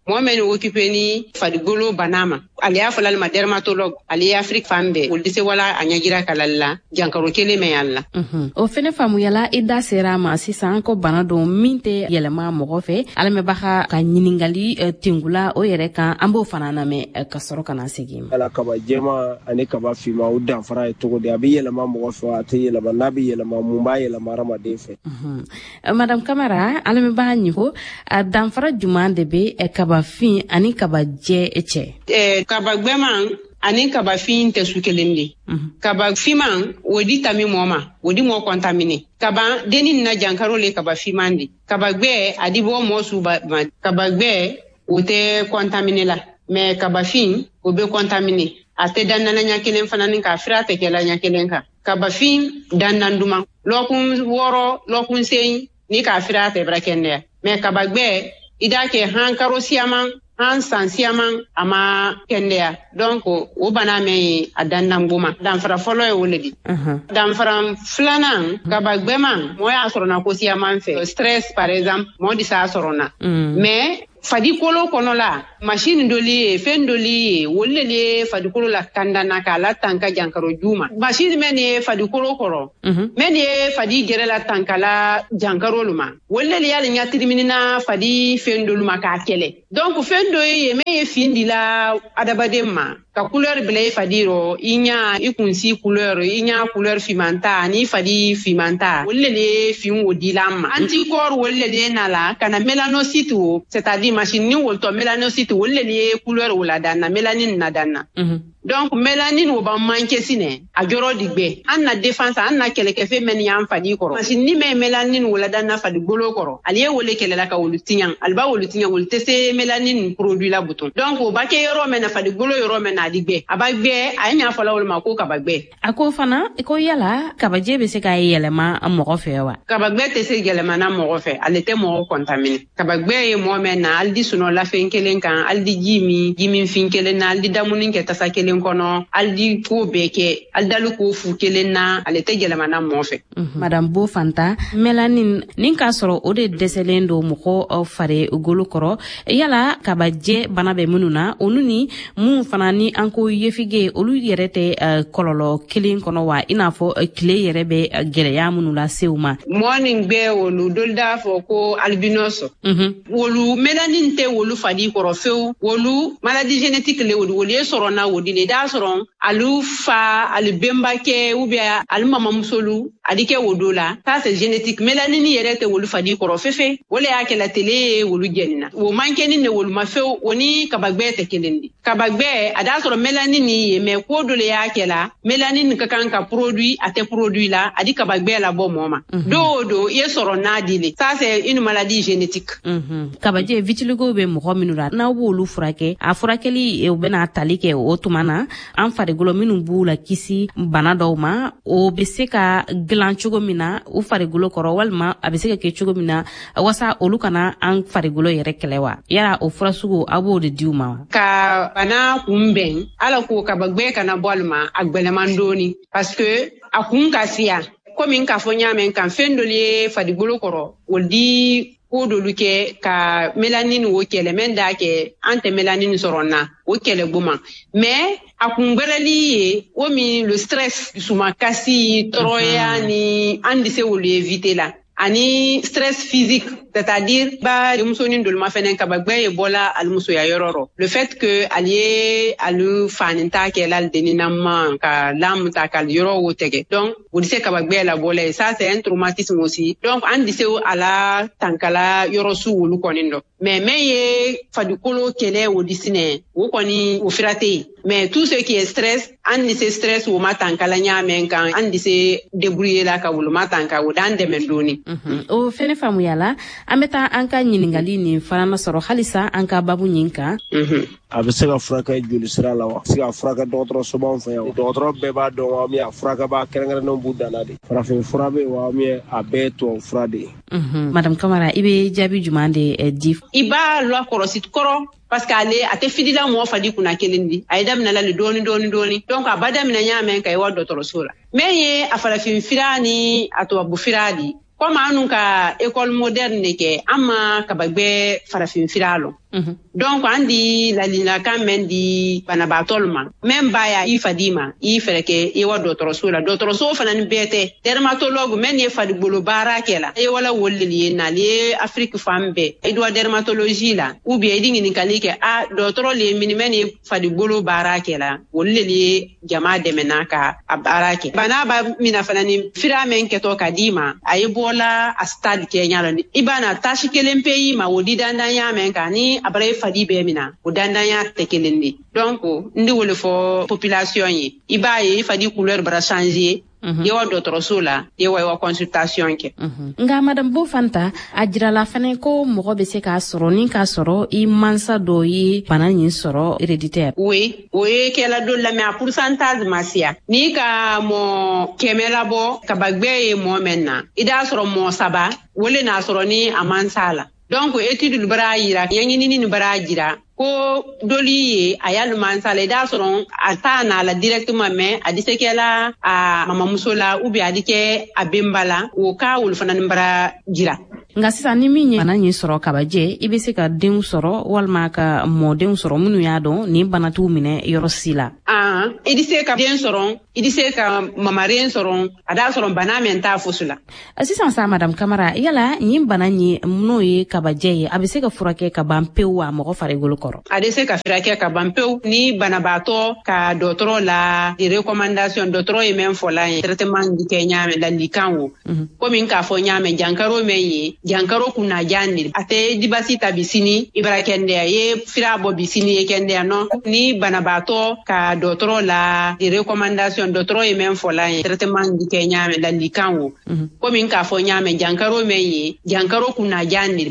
mo men occupé ni fadigolo banama ali ya falal ma dermatologue ali Afrique fambe o dise wala anyagira kalalla jankaro kele me yalla o fene famu yala ida sera ma sisan ko bana do minte yelema mogo fe alame baxa ka nyiningali tingula o yere kan ambo fanana me ka soro kana segim ala kaba jema ani kaba fima o dan fara e togo de abi yelema mogo fe ate yelema nabi yelema mumba yelema ramade fe madame Camara alame baxa nyiko dan fara jumande be kaba fin ani kaba je eche kaba gbeman ani kaba fin te sukelende kaba fiman wodi tami moma wodi mo contaminer kaba denin na jankaro le kaba fimandi kaba gbe adibo mo suba kaba gbe wote contaminer la mais kaba fin obe contaminer ate dan na nya kelen fanani ka frate kela nya kelen ka kaba fin dan nanduma lokun woro lokun sein ni ka frate brakende mais kaba gbe idake hankaro siaman han sansiaman ama kendea donc o bana me adannan goma dan fara folo e woledi dan fara flanan kabagbema mo ya sorona ko siaman fe stress par exemple mo di sa sorona mais fadi kolo kono la machine doli fen doli wollele fadi kolo la kandana kala tanka jankaro juma machine mene fadi kolo koro mene fadi gere la tanka la jankaro luma wollele yale nyatiri minina fadi fen doluma ka kele donc fen do ye me findi la adabademma ka couleur bleu fadiro inya ikunsi couleur fimanta ni fadi fimanta wollele fin wodilam anticorps wollele nala kana melanocyte c'est-à-dire machine ni wolto melanocyte wollele couleur wala danna mélanine na danna donc mélanine wo ba manke sine a joro digbe anna défense anna keleke fe men yam fadi koro machine ni me mélanine wala danna fadi golo koro aliye wole kelela ka wolutinyan alba wolutinyan wol tese mélanine produit la bouton donc o ba ke yoro men fadi golo yoro men adigbe abagbe anya fala wol mako kabagbe ako fana ko yala kabaje be se ka yelema amogo fewa kabagbe tese yelema na mogo fe alete mo contaminer kabagbe e mo men na aldi suno la fenkelen kan aldi jimi finkelen na aldi damunin ke tasakelen kono aldi ko beke aldalu ko fu kelen na alete yelema na mo fe madame Bo Fanta melanin nin ka soro o de deselendo moko fare golu koro yala kabaje bana be mununa onuni mun fana ni anko yefige olu yerete kololo kilin kono wa inafo kile yerebe geleya munula seuma morning be wolu dolda fo ko albinoso wolu melanin te wolu fadi koro few wolu maladie génétique le wolu sorona wodi le da soron alu fa al bembake ou bien al mama musolu adike wodola ça c'est génétique mélanine yerete wolu fadi koro fefe wole yake la télé wolu genna wo mankeni ne wolu mafew woni kabagbe te kelendi kabagbe ada soro mélanine me ko dole yake la mélanine ka kan ka produit ate produit la adi kabagbe la bo moma do ye soro nadile ça c'est une maladie génétique kabaje vitiligo be mo minura na wolu furake a furakeli e bena talike o tumana an fare golo minu bula kisi bana dawma o beseka glan chugo mina u fare golo koro walma abeseka ke chugo mina wasa olu kana an fare golo yere kelewa yara o furasugo abo de diuma ka bana kumben ala ko kabagbe kana bolma agbelemandoni parce que akun kasia comme in ka fonya men kan fendoli fadi golo koro woldi ko dolu ke ka mélanine wo kele men da ke ante mélanine soronna wo kele buma mais akungreli o mi le stress suma kasi troya ni andise wo éviter la ani stress physique c'est-à-dire ba musoni ndolma fenen kabagbe bola al muso ya yororo le fait que allié alu faninta ke lal deninama ka lam ta kal yoro wotege donc vous dise kabagbe la bola ça c'est un traumatisme aussi donc an dise ala tankala yoro su wulu konindo mais meye fadu kolo kele wodisine wo koni wo firate mais tout ce qui est stress an dise stress wo matankala nyamen kan an dise débrouiller la ka wulu matanka wodan de mendoni o fene famu yala ameta anka nyiningali ni farana soro halisa anka babu nyinka a bɛ se ka furakɛ joli sira la wa se ka furakɛ dɔgɔtɔrɔso b'anw fɛ yan dɔgɔtɔrɔ bɛɛ b'a dɔn wa min a furakɛba kɛrɛnkɛrɛnnenw b'u dan na de farafin fura bɛ wa min a bɛɛ tubabu fura de ye madame Camara i bɛ jaabi juman de di i b'a lɔ kɔrɔsi kɔrɔ parce que ale a tɛ fidila mɔgɔ fadi kunna kelen di a ye daminɛ la le dɔɔni donc a ba daminɛ ɲaamɛ ka ye wa dɔgɔtɔrɔso la min ye a farafin fira ni a tubabu fira di comme anu ka école moderne ne ke ama kabagbe farafin fira lo donc andi lalinakan men di banabatol ma men baya i fadima i fereke i wa dotoroso la dotoroso fana ni bete dermatologue men ye fadi bolo bara kela e wala wollili na le Afrique fambe e do dermatologie la ou bien dingi ni kalike a dotoro le minimen ye fadi bolo bara kela wollili jama demenaka abarake bana ba mina fana ni fira men keto kadima ay bola a stade kenya ni ibana tashi kelempe yi ma wodi dandanya men kani abare fadi be mina o dandanya tekelendi donc ndi wole fo population yi ibaye fadi couleur bra changer yewa dotoroso la yewa consultation ke nga madame Bofanta ajira la fane ko mogo be se ka soro ni ka soro I mansa do yi bana yin soro héréditaire oui ke la do la mais a pourcentage masia ni ka mo kemela bo ka bagbe mo menna ida soro mo saba wole na soro ni amansala donc étude lu bara yira yangini ni bara jira ko doli ayal mansala da soron atana la directement mais adisekela a mama musola ubi adike abimbala o ka wul fanan bara jira nga sisan ni min ye bana ɲin sɔrɔ kabaje I be se ka denw sɔrɔ walima ka mɔdenw sɔrɔ minnu y'a dɔn nin bana t'u minɛ yɔrɔ si la I di se ka den sɔrɔ I di se ka mamaren sɔrɔ a da sɔrɔ bana min t'a fosu la sisan sa madame Kamara yala nin bana ɲi n'o ye kabaje ye a be se ka furakɛ ka ban pewu a mɔgɔ farigolo kɔrɔ a de se ka furakɛ ka ban pewu ni banabaatɔ ka dɔtɔrɔ la de recommandation dɔtɔrɔ ye men fɔla ye traitement di kɛ ɲaamɛ lalikan wo komi k'a fɔ ɲaamɛ jankaro men ye jankaro kunna jandi ate dibasi ta bisini ibara kende ye fira bo bisini ye kende no ni banabato ka dotoro la di recommandation dotoro ye men fola ye traitement di kenya me lalikan wo komi ka fo nya me jankaro me ye jankaro kunna jandi